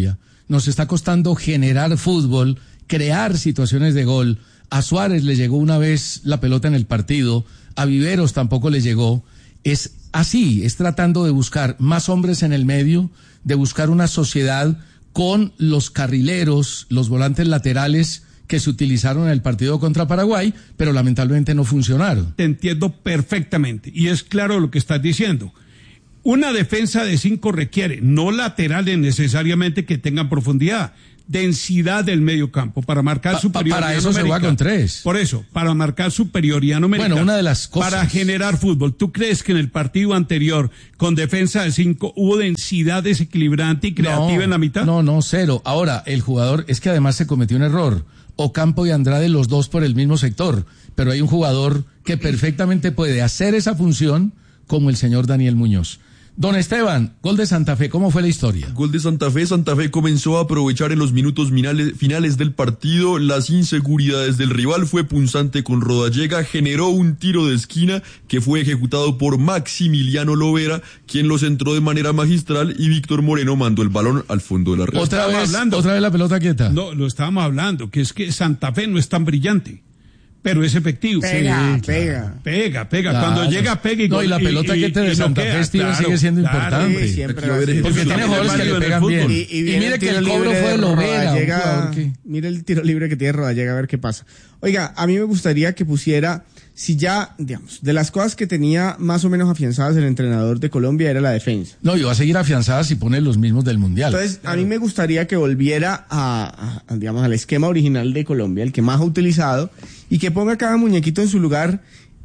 nos está costando generar fútbol, crear situaciones de gol. A Suárez le llegó una vez la pelota en el partido, a Viveros tampoco le llegó. Es así, es tratando de buscar más hombres en el medio, de buscar una sociedad con los carrileros, los volantes laterales que se utilizaron en el partido contra Paraguay, pero lamentablemente no funcionaron. Te entiendo perfectamente, y es claro lo que estás diciendo. Una defensa de 5 requiere, no laterales necesariamente que tengan profundidad, densidad del medio campo para marcar superioridad para eso numérica. Se va con 3. Por eso, para marcar superioridad numérica. Bueno, una de las cosas. Para generar fútbol. ¿Tú crees que en el partido anterior, con defensa de 5, hubo densidad desequilibrante y creativa en la mitad? No, cero. Ahora, el jugador, es que además se cometió un error. Ocampo y Andrade, los dos por el mismo sector. Pero hay un jugador que perfectamente puede hacer esa función, como el señor Daniel Muñoz. Don Esteban, gol de Santa Fe, ¿cómo fue la historia? Gol de Santa Fe comenzó a aprovechar en los minutos finales del partido las inseguridades del rival, fue punzante con Rodallega, generó un tiro de esquina que fue ejecutado por Maximiliano Lovera, quien lo centró de manera magistral y Víctor Moreno mandó el balón al fondo de la red. ¿Otra vez la pelota quieta? No, lo estábamos hablando, que es que Santa Fe no es tan brillante. Pero es efectivo. Pega. Claro. Cuando llega, pega y no, y la pelota que te de Santa Fe, Steven, sigue siendo importante. Sí, porque tiene jugadores que le pegan bien. Y mire que el cobro fue de Lovera. Mire el tiro libre que tiene Rodallega, a ver qué pasa. Oiga, a mí me gustaría que pusiera, si ya, digamos, de las cosas que tenía más o menos afianzadas el entrenador de Colombia era la defensa. No, y va a seguir afianzada si pone los mismos del Mundial. Entonces, a mí me gustaría que volviera digamos, al esquema original de Colombia, el que más ha utilizado, y que ponga cada muñequito en su lugar,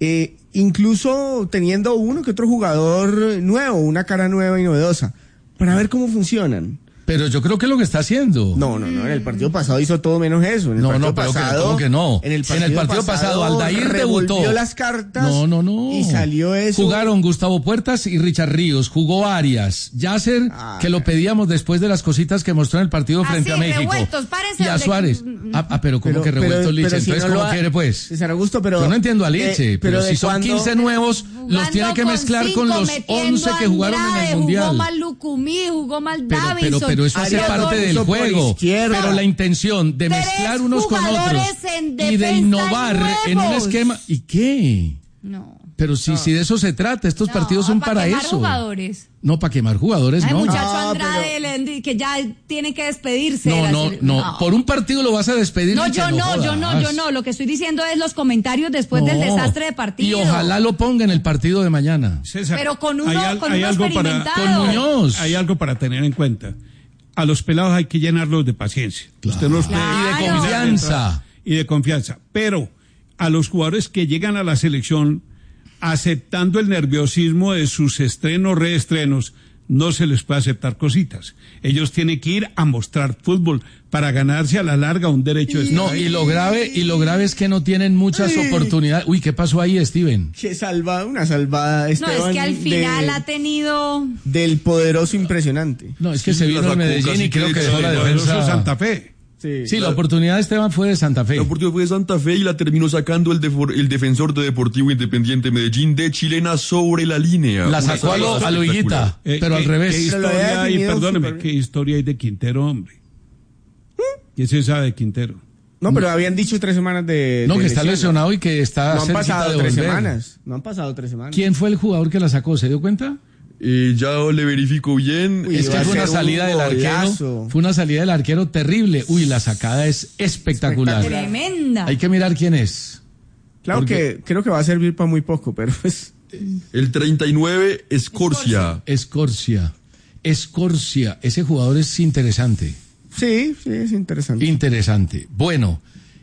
incluso teniendo uno que otro jugador nuevo, una cara nueva y novedosa, para ver cómo funcionan. Pero yo creo que es lo que está haciendo. No, en el partido pasado hizo todo menos eso. En el partido pasado, ¿cómo que no? En el partido pasado Aldair debutó las cartas. No. Y salió eso. Jugaron Gustavo Puertas y Richard Ríos, jugó Arias, Yasser, que lo pedíamos después de las cositas que mostró en el partido frente a México. Y a Suárez. Pero ¿cómo que revueltos, Liche? Si entonces, ¿cómo quiere, pues? César Augusto, pero yo no entiendo a Liche, pero si son 15 nuevos, los tiene que mezclar con los 11 que jugaron en el Mundial. Jugó mal Lucumí, jugó mal Davinson. Pero eso hace parte del juego. Pero la intención de mezclar unos con otros y de innovar en un esquema. ¿Y qué? No. Pero si de eso se trata, estos partidos son para eso. Jugadores. No, para quemar jugadores, no. Muchacho Andrade, que ya tiene que despedirse. No. Por un partido lo vas a despedir. Yo no. Lo que estoy diciendo es los comentarios después del desastre de partido. Y ojalá lo ponga en el partido de mañana. César, pero con uno experimentado. Con Muñoz. Hay algo para tener en cuenta. A los pelados hay que llenarlos de paciencia. Claro. Usted los y de confianza. Y de confianza. Pero a los jugadores que llegan a la selección aceptando el nerviosismo de sus estrenos, reestrenos, no se les puede aceptar cositas. Ellos tienen que ir a mostrar fútbol para ganarse a la larga un derecho de No, y lo grave es que no tienen muchas oportunidades. Uy, ¿qué pasó ahí, Steven? Una salvada, Esteban. No, es que al final ha tenido... Del poderoso impresionante. No, es que se vino el Medellín y creo que dejó la defensa... Santa Fe. Sí, la oportunidad de Esteban fue de Santa Fe. La oportunidad fue de Santa Fe y la terminó sacando el defensor de Deportivo Independiente Medellín de chilena sobre la línea. La sacó a lo Higuita, pero al revés. ¿Qué historia hay de Quintero, hombre? ¿Qué se sabe de Quintero? No, pero habían dicho 3 semanas de que está lesionado y que está cerquita de volver. No han pasado 3 semanas. ¿Quién fue el jugador que la sacó? ¿Se dio cuenta? Ya le verifico bien. Es que fue una salida del arquero. Fue una salida del arquero terrible. Uy, la sacada es espectacular. Tremenda. Hay que mirar quién es. Claro que creo que va a servir para muy poco, pero pues... El 39, Escorcia. Ese jugador es interesante. Sí, es interesante. Interesante. Bueno,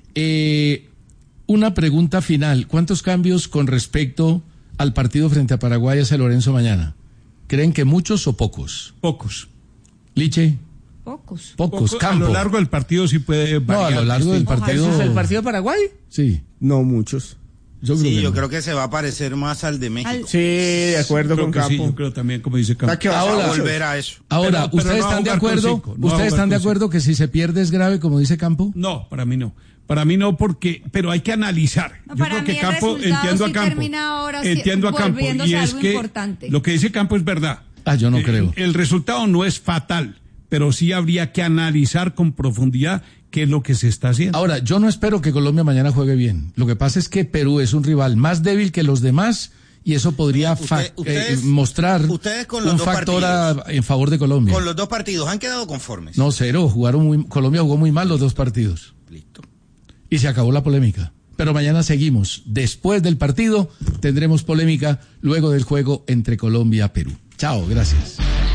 una pregunta final. ¿Cuántos cambios con respecto al partido frente a Paraguay hacia Lorenzo mañana? ¿Creen que muchos o pocos? Pocos. Liche. Pocos. Campo. A lo largo del partido sí puede variar. No, a lo largo del partido. ¿Es el partido de Paraguay? Sí. No muchos. Yo creo que se va a parecer más al de México. Sí, de acuerdo con Campo. Sí, yo creo también, como dice Campo. Ahora volver a eso. Ahora, ¿ustedes están de acuerdo? ¿Ustedes están de acuerdo que si se pierde es grave, como dice Campo? No, para mí no. Para mí no, pero hay que analizar. Yo creo que Campo, entiendo a Campo. Y es que lo que dice Campo es verdad. Yo no creo. El resultado no es fatal, pero sí habría que analizar con profundidad qué es lo que se está haciendo. Ahora, yo no espero que Colombia mañana juegue bien. Lo que pasa es que Perú es un rival más débil que los demás y eso podría mostrar un factor en favor de Colombia. Con los dos partidos, ¿han quedado conformes? No, cero. Colombia jugó muy mal los dos partidos. Listo. Y se acabó la polémica. Pero mañana seguimos. Después del partido tendremos polémica luego del juego entre Colombia y Perú. Chao, gracias.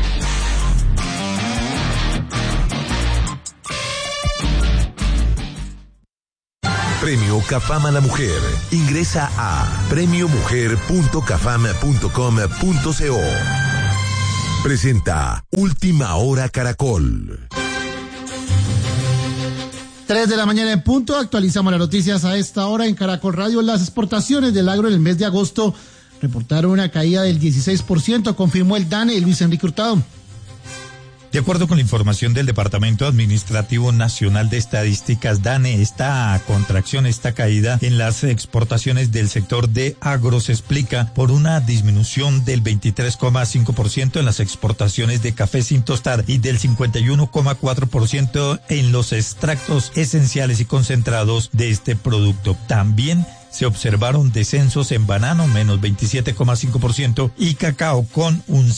Premio Cafam a la Mujer. Ingresa a premiomujer.cafam.com.co. Presenta Última Hora Caracol. 3 de la mañana en punto, actualizamos las noticias a esta hora en Caracol Radio. Las exportaciones del agro en el mes de agosto reportaron una caída del 16%, confirmó el DANE, Luis Enrique Hurtado. De acuerdo con la información del Departamento Administrativo Nacional de Estadísticas, DANE, esta contracción, esta caída en las exportaciones del sector de agro se explica por una disminución del 23,5% en las exportaciones de café sin tostar y del 51,4% en los extractos esenciales y concentrados de este producto. También se observaron descensos en banano, menos 27,5%, y cacao con un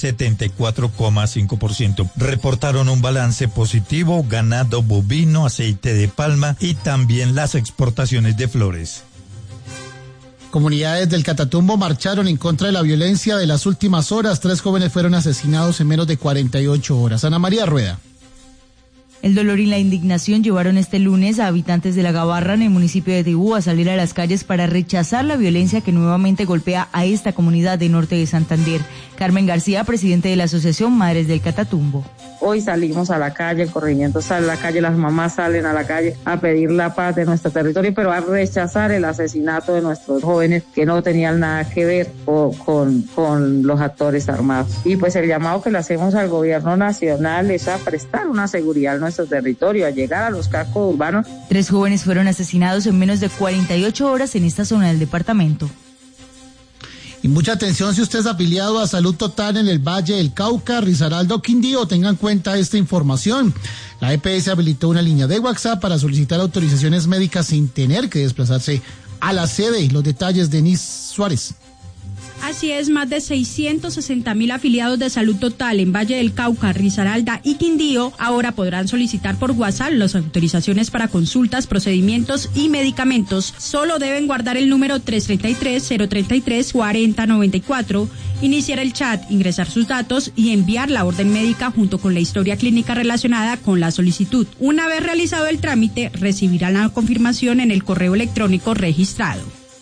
74,5%. Reportaron un balance positivo, ganado bovino, aceite de palma y también las exportaciones de flores. Comunidades del Catatumbo marcharon en contra de la violencia de las últimas horas. 3 jóvenes fueron asesinados en menos de 48 horas. Ana María Rueda. El dolor y la indignación llevaron este lunes a habitantes de La Gabarra, en el municipio de Tibú, a salir a las calles para rechazar la violencia que nuevamente golpea a esta comunidad de norte de Santander. Carmen García, presidente de la Asociación Madres del Catatumbo. Hoy salimos a la calle, el corregimiento sale a la calle, las mamás salen a la calle a pedir la paz de nuestro territorio, pero a rechazar el asesinato de nuestros jóvenes que no tenían nada que ver con los actores armados. Y pues el llamado que le hacemos al gobierno nacional es a prestar una seguridad a nuestro territorio, a llegar a los cascos urbanos. 3 jóvenes fueron asesinados en menos de 48 horas en esta zona del departamento. Y mucha atención si usted es afiliado a Salud Total en el Valle del Cauca, Risaralda o Quindío, tenga en cuenta esta información. La EPS habilitó una línea de WhatsApp para solicitar autorizaciones médicas sin tener que desplazarse a la sede. Los detalles de Denise Suárez. Así es, más de 660.000 afiliados de Salud Total en Valle del Cauca, Risaralda y Quindío ahora podrán solicitar por WhatsApp las autorizaciones para consultas, procedimientos y medicamentos. Solo deben guardar el número 333-033-4094, iniciar el chat, ingresar sus datos y enviar la orden médica junto con la historia clínica relacionada con la solicitud. Una vez realizado el trámite, recibirán la confirmación en el correo electrónico registrado.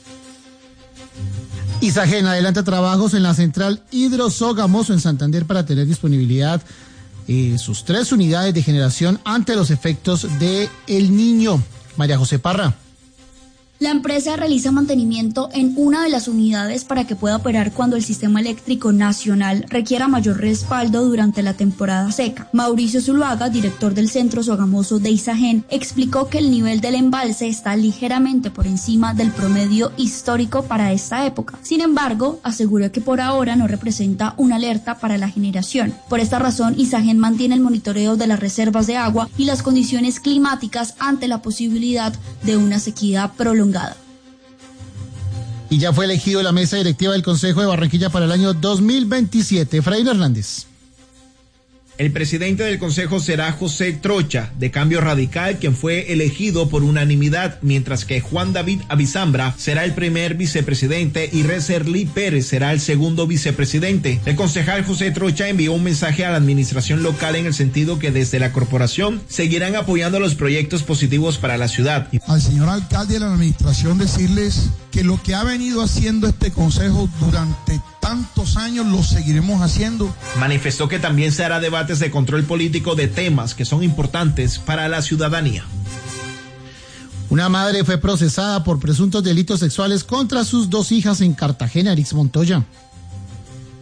Isagen adelanta trabajos en la central Hidrosogamoso en Santander para tener disponibilidad sus 3 unidades de generación ante los efectos de El Niño. María José Parra. La empresa realiza mantenimiento en una de las unidades para que pueda operar cuando el sistema eléctrico nacional requiera mayor respaldo durante la temporada seca. Mauricio Zuluaga, director del Centro Sogamoso de Isagen, explicó que el nivel del embalse está ligeramente por encima del promedio histórico para esta época. Sin embargo, aseguró que por ahora no representa una alerta para la generación. Por esta razón, Isagen mantiene el monitoreo de las reservas de agua y las condiciones climáticas ante la posibilidad de una sequía prolongada. Y ya fue elegido la mesa directiva del Consejo de Barranquilla para el año 2027. Efraín Hernández. El presidente del Consejo será José Trocha, de Cambio Radical, quien fue elegido por unanimidad, mientras que Juan David Avizambra será el primer vicepresidente y Reserli Pérez será el segundo vicepresidente. El concejal José Trocha envió un mensaje a la administración local en el sentido que desde la corporación seguirán apoyando los proyectos positivos para la ciudad. Al señor alcalde y a la administración decirles que lo que ha venido haciendo este consejo durante tantos años lo seguiremos haciendo. Manifestó que también se hará debates de control político de temas que son importantes para la ciudadanía. Una madre fue procesada por presuntos delitos sexuales contra sus 2 hijas en Cartagena. Erix Montoya.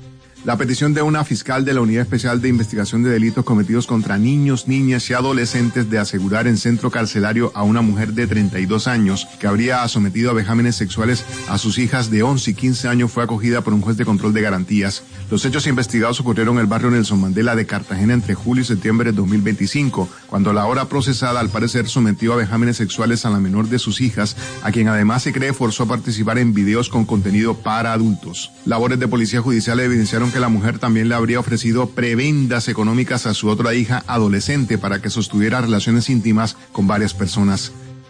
La petición de una fiscal de la Unidad Especial de Investigación de Delitos Cometidos contra Niños, Niñas y Adolescentes de asegurar en centro carcelario a una mujer de 32 años que habría sometido a vejámenes sexuales a sus hijas de 11 y 15 años fue acogida por un juez de control de garantías. Los hechos investigados ocurrieron en el barrio Nelson Mandela de Cartagena entre julio y septiembre de 2025, cuando la ahora procesada al parecer sometió a vejámenes sexuales a la menor de sus hijas, a quien además se cree forzó a participar en videos con contenido para adultos. Labores de policía judicial evidenciaron que la mujer también le habría ofrecido prebendas económicas a su otra hija adolescente para que sostuviera relaciones íntimas con varias personas.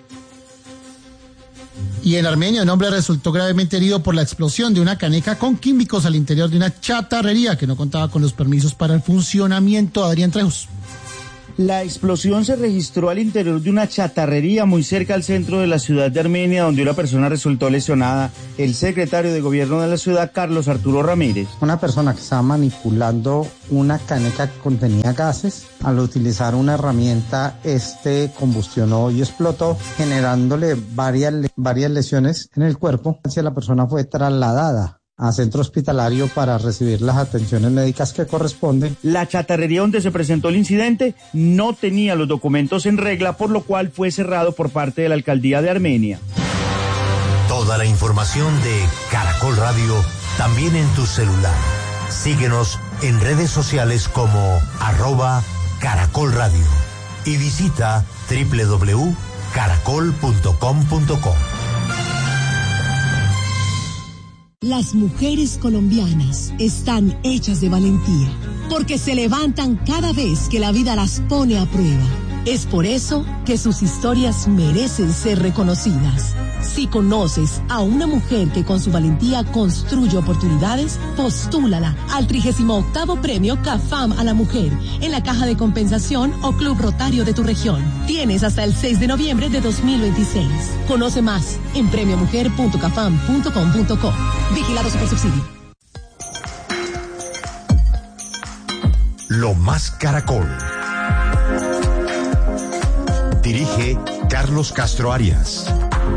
Y en Armenia, un hombre resultó gravemente herido por la explosión de una caneca con químicos al interior de una chatarrería que no contaba con los permisos para el funcionamiento. Adrián Trejos. La explosión se registró al interior de una chatarrería muy cerca al centro de la ciudad de Armenia, donde una persona resultó lesionada. El secretario de gobierno de la ciudad, Carlos Arturo Ramírez. Una persona que estaba manipulando una caneca que contenía gases, al utilizar una herramienta, combustionó y explotó, generándole varias lesiones en el cuerpo. La persona fue trasladada a centro hospitalario para recibir las atenciones médicas que corresponden. La chatarrería donde se presentó el incidente no tenía los documentos en regla, por lo cual fue cerrado por parte de la alcaldía de Armenia. Toda la información de Caracol Radio también en tu celular. Síguenos en redes sociales como @Caracol Radio y visita www.caracol.com.co. Las mujeres colombianas están hechas de valentía, porque se levantan cada vez que la vida las pone a prueba. Es por eso que sus historias merecen ser reconocidas. Si conoces a una mujer que con su valentía construye oportunidades, postúlala al 38º Premio CAFAM a la Mujer en la Caja de Compensación o Club Rotario de tu región. Tienes hasta el 6 de noviembre de 2026. Conoce más en premiomujer.cafam.com.co. Vigilado Supersubsidio. Lo Más Caracol. Dirige Carlos Castro Arias.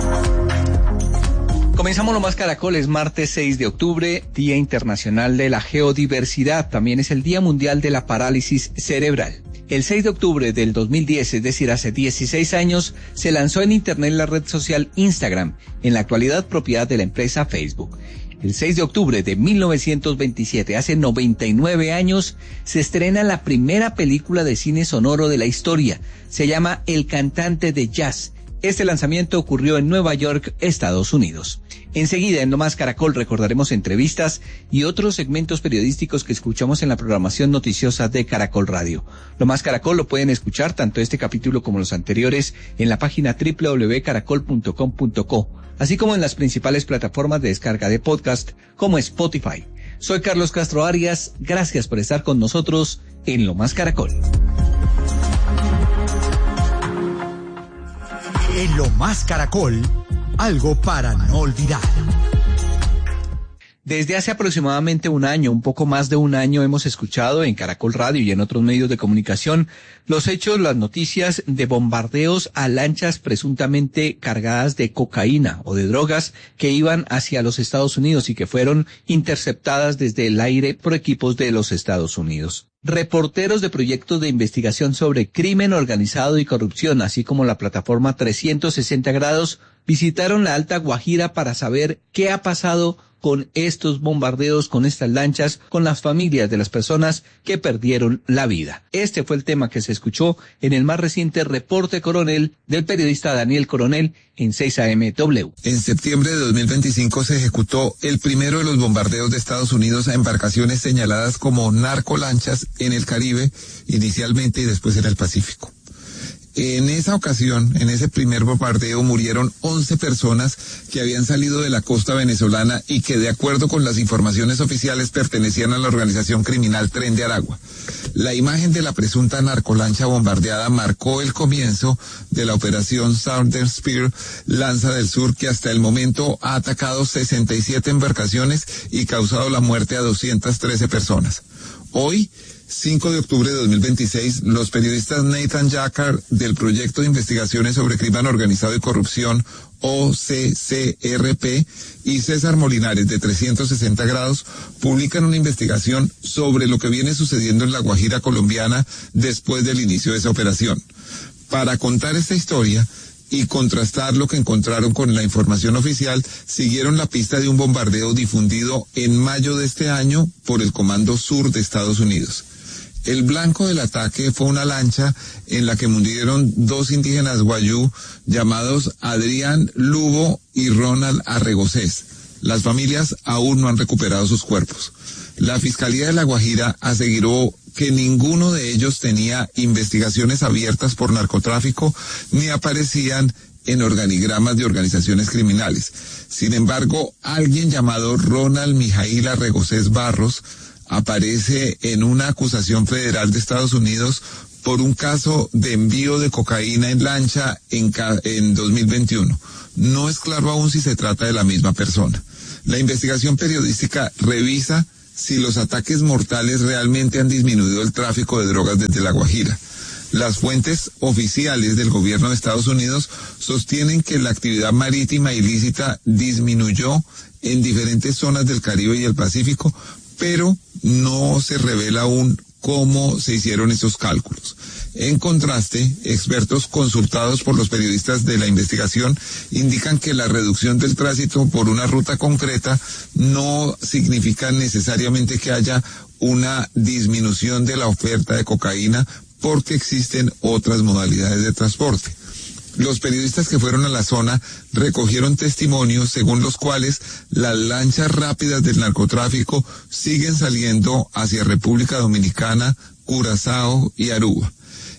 Comenzamos Lo Más Caracol, es martes 6 de octubre, Día Internacional de la Geodiversidad. También es el Día Mundial de la Parálisis Cerebral. El 6 de octubre del 2010, es decir, hace 16 años, se lanzó en Internet la red social Instagram, en la actualidad propiedad de la empresa Facebook. El 6 de octubre de 1927, hace 99 años, se estrena la primera película de cine sonoro de la historia. Se llama El Cantante de Jazz. Este lanzamiento ocurrió en Nueva York, Estados Unidos. Enseguida, en Lo Más Caracol, recordaremos entrevistas y otros segmentos periodísticos que escuchamos en la programación noticiosa de Caracol Radio. Lo Más Caracol lo pueden escuchar, tanto este capítulo como los anteriores, en la página www.caracol.com.co, así como en las principales plataformas de descarga de podcast, como Spotify. Soy Carlos Castro Arias, gracias por estar con nosotros en Lo Más Caracol. En Lo Más Caracol, algo para no olvidar. Desde hace aproximadamente un año, un poco más de un año, hemos escuchado en Caracol Radio y en otros medios de comunicación los hechos, las noticias de bombardeos a lanchas presuntamente cargadas de cocaína o de drogas que iban hacia los Estados Unidos y que fueron interceptadas desde el aire por equipos de los Estados Unidos. Reporteros de proyectos de investigación sobre crimen organizado y corrupción, así como la plataforma 360 grados, visitaron la Alta Guajira para saber qué ha pasado con estos bombardeos, con estas lanchas, con las familias de las personas que perdieron la vida. Este fue el tema que se escuchó en el más reciente reporte Coronel del periodista Daniel Coronel en 6am-W. En septiembre de 2025 se ejecutó el primero de los bombardeos de Estados Unidos a embarcaciones señaladas como narcolanchas en el Caribe, inicialmente y después en el Pacífico. En esa ocasión, en ese primer bombardeo, murieron 11 personas que habían salido de la costa venezolana y que, de acuerdo con las informaciones oficiales, pertenecían a la organización criminal Tren de Aragua. La imagen de la presunta narcolancha bombardeada marcó el comienzo de la operación Southern Spear, Lanza del Sur, que hasta el momento ha atacado 67 embarcaciones y causado la muerte a 213 personas. Hoy 5 de octubre de 2026, los periodistas Nathan Jackard del Proyecto de Investigaciones sobre Crimen Organizado y Corrupción, OCCRP, y César Molinares de 360 grados publican una investigación sobre lo que viene sucediendo en La Guajira colombiana después del inicio de esa operación. Para contar esta historia y contrastar lo que encontraron con la información oficial, siguieron la pista de un bombardeo difundido en mayo de este año por el Comando Sur de Estados Unidos. El blanco del ataque fue una lancha en la que murieron 2 indígenas guayú llamados Adrián Lugo y Ronald Arregocés. Las familias aún no han recuperado sus cuerpos. La Fiscalía de La Guajira aseguró que ninguno de ellos tenía investigaciones abiertas por narcotráfico ni aparecían en organigramas de organizaciones criminales. Sin embargo, alguien llamado Ronald Mijail Arregocés Barros aparece en una acusación federal de Estados Unidos por un caso de envío de cocaína en lancha en 2021. No es claro aún si se trata de la misma persona. La investigación periodística revisa si los ataques mortales realmente han disminuido el tráfico de drogas desde La Guajira. Las fuentes oficiales del gobierno de Estados Unidos sostienen que la actividad marítima ilícita disminuyó en diferentes zonas del Caribe y el Pacífico, pero no se revela aún cómo se hicieron esos cálculos. En contraste, expertos consultados por los periodistas de la investigación indican que la reducción del tránsito por una ruta concreta no significa necesariamente que haya una disminución de la oferta de cocaína, porque existen otras modalidades de transporte. Los periodistas que fueron a la zona recogieron testimonios según los cuales las lanchas rápidas del narcotráfico siguen saliendo hacia República Dominicana, Curazao y Aruba.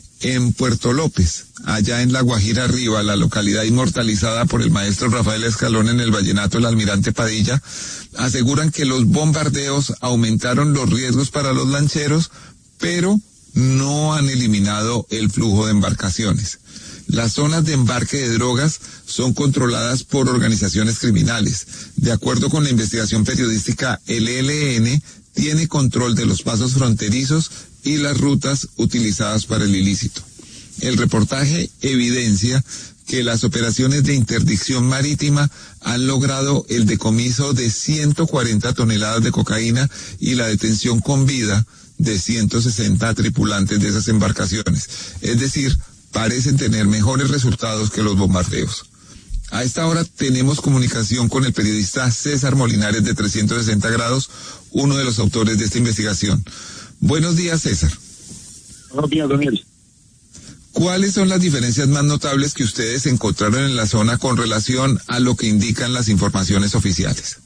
En Puerto López, allá en La Guajira Arriba, la localidad inmortalizada por el maestro Rafael Escalón en el vallenato El Almirante Padilla, aseguran que los bombardeos aumentaron los riesgos para los lancheros, pero no han eliminado el flujo de embarcaciones. Las zonas de embarque de drogas son controladas por organizaciones criminales. De acuerdo con la investigación periodística, el ELN tiene control de los pasos fronterizos y las rutas utilizadas para el ilícito. El reportaje evidencia que las operaciones de interdicción marítima han logrado el decomiso de 140 toneladas de cocaína y la detención con vida de 160 tripulantes de esas embarcaciones. Es decir, parecen tener mejores resultados que los bombardeos. A esta hora tenemos comunicación con el periodista César Molinares de 360 grados, uno de los autores de esta investigación. Buenos días, César. Buenos días, Daniel. ¿Cuáles son las diferencias más notables que ustedes encontraron en la zona con relación a lo que indican las informaciones oficiales?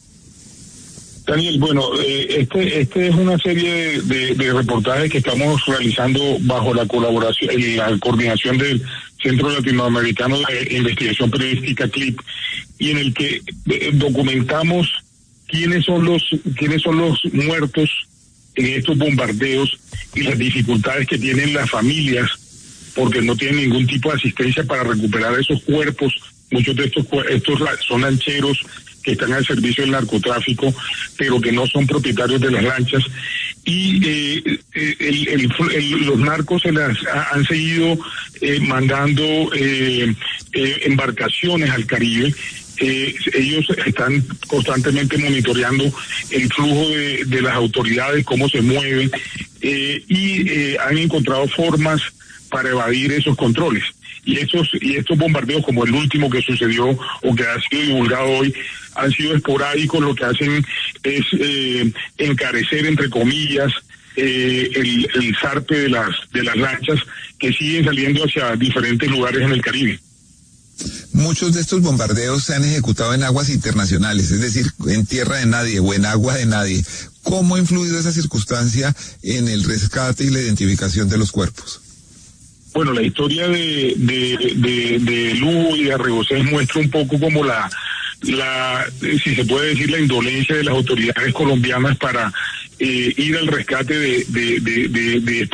Daniel, bueno, este es una serie de reportajes que estamos realizando bajo la colaboración, la coordinación del Centro Latinoamericano de Investigación Periodística CLIP, y en el que documentamos quiénes son los muertos en estos bombardeos y las dificultades que tienen las familias, porque no tienen ningún tipo de asistencia para recuperar esos cuerpos. Muchos de estos son lancheros que están al servicio del narcotráfico, pero que no son propietarios de las lanchas, y los narcos han seguido mandando embarcaciones al Caribe. Ellos están constantemente monitoreando el flujo de las autoridades, cómo se mueven, y han encontrado formas para evadir esos controles. Y estos bombardeos, como el último que sucedió o que ha sido divulgado hoy, han sido esporádicos. Lo que hacen es encarecer, entre comillas, el zarpe de las lanchas que siguen saliendo hacia diferentes lugares en el Caribe. Muchos de estos bombardeos se han ejecutado en aguas internacionales, es decir, en tierra de nadie o en agua de nadie. ¿Cómo ha influido esa circunstancia en el rescate y la identificación de los cuerpos? Bueno, la historia de Lugo y de Arregocés muestra un poco como si se puede decir, la indolencia de las autoridades colombianas para ir al rescate de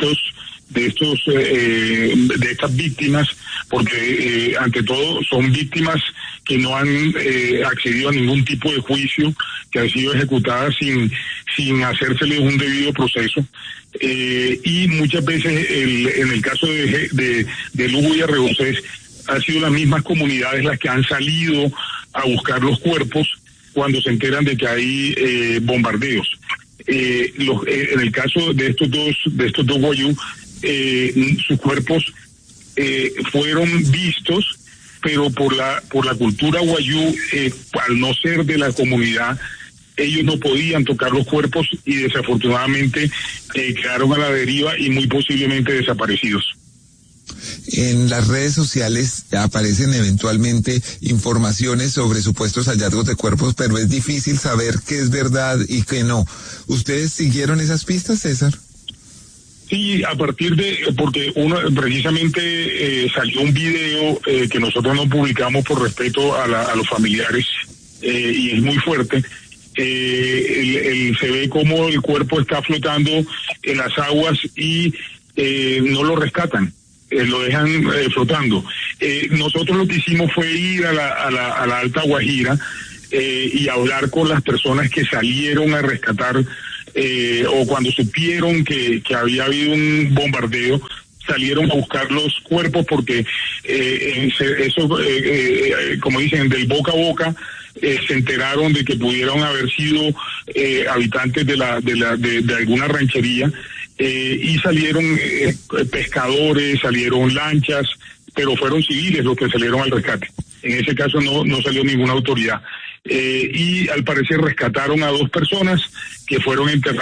estas víctimas, porque ante todo son víctimas que no han accedido a ningún tipo de juicio, que han sido ejecutadas sin hacérseles un debido proceso. Y muchas veces en el caso de Lugo y Arrebocés han sido las mismas comunidades las que han salido a buscar los cuerpos cuando se enteran de que hay bombardeos. En el caso de estos dos guayú, sus cuerpos fueron vistos, pero por la cultura guayú, al no ser de la comunidad, ellos no podían tocar los cuerpos y desafortunadamente quedaron a la deriva y muy posiblemente desaparecidos. En las redes sociales aparecen eventualmente informaciones sobre supuestos hallazgos de cuerpos, pero es difícil saber qué es verdad y qué no. ¿Ustedes siguieron esas pistas, César? Sí, a partir porque precisamente salió un video que nosotros no publicamos por respeto a los familiares, y es muy fuerte. Se ve como el cuerpo está flotando en las aguas y no lo rescatan. Lo dejan flotando. Nosotros lo que hicimos fue ir a la Alta Guajira y hablar con las personas que salieron a rescatar, o cuando supieron que había habido un bombardeo, salieron a buscar los cuerpos, porque eso, como dicen, del boca a boca, se enteraron de que pudieron haber sido habitantes de alguna ranchería. Y salieron pescadores, salieron lanchas, pero fueron civiles los que salieron al rescate. En ese caso no salió ninguna autoridad. Y al parecer rescataron a 2 personas que fueron enterradas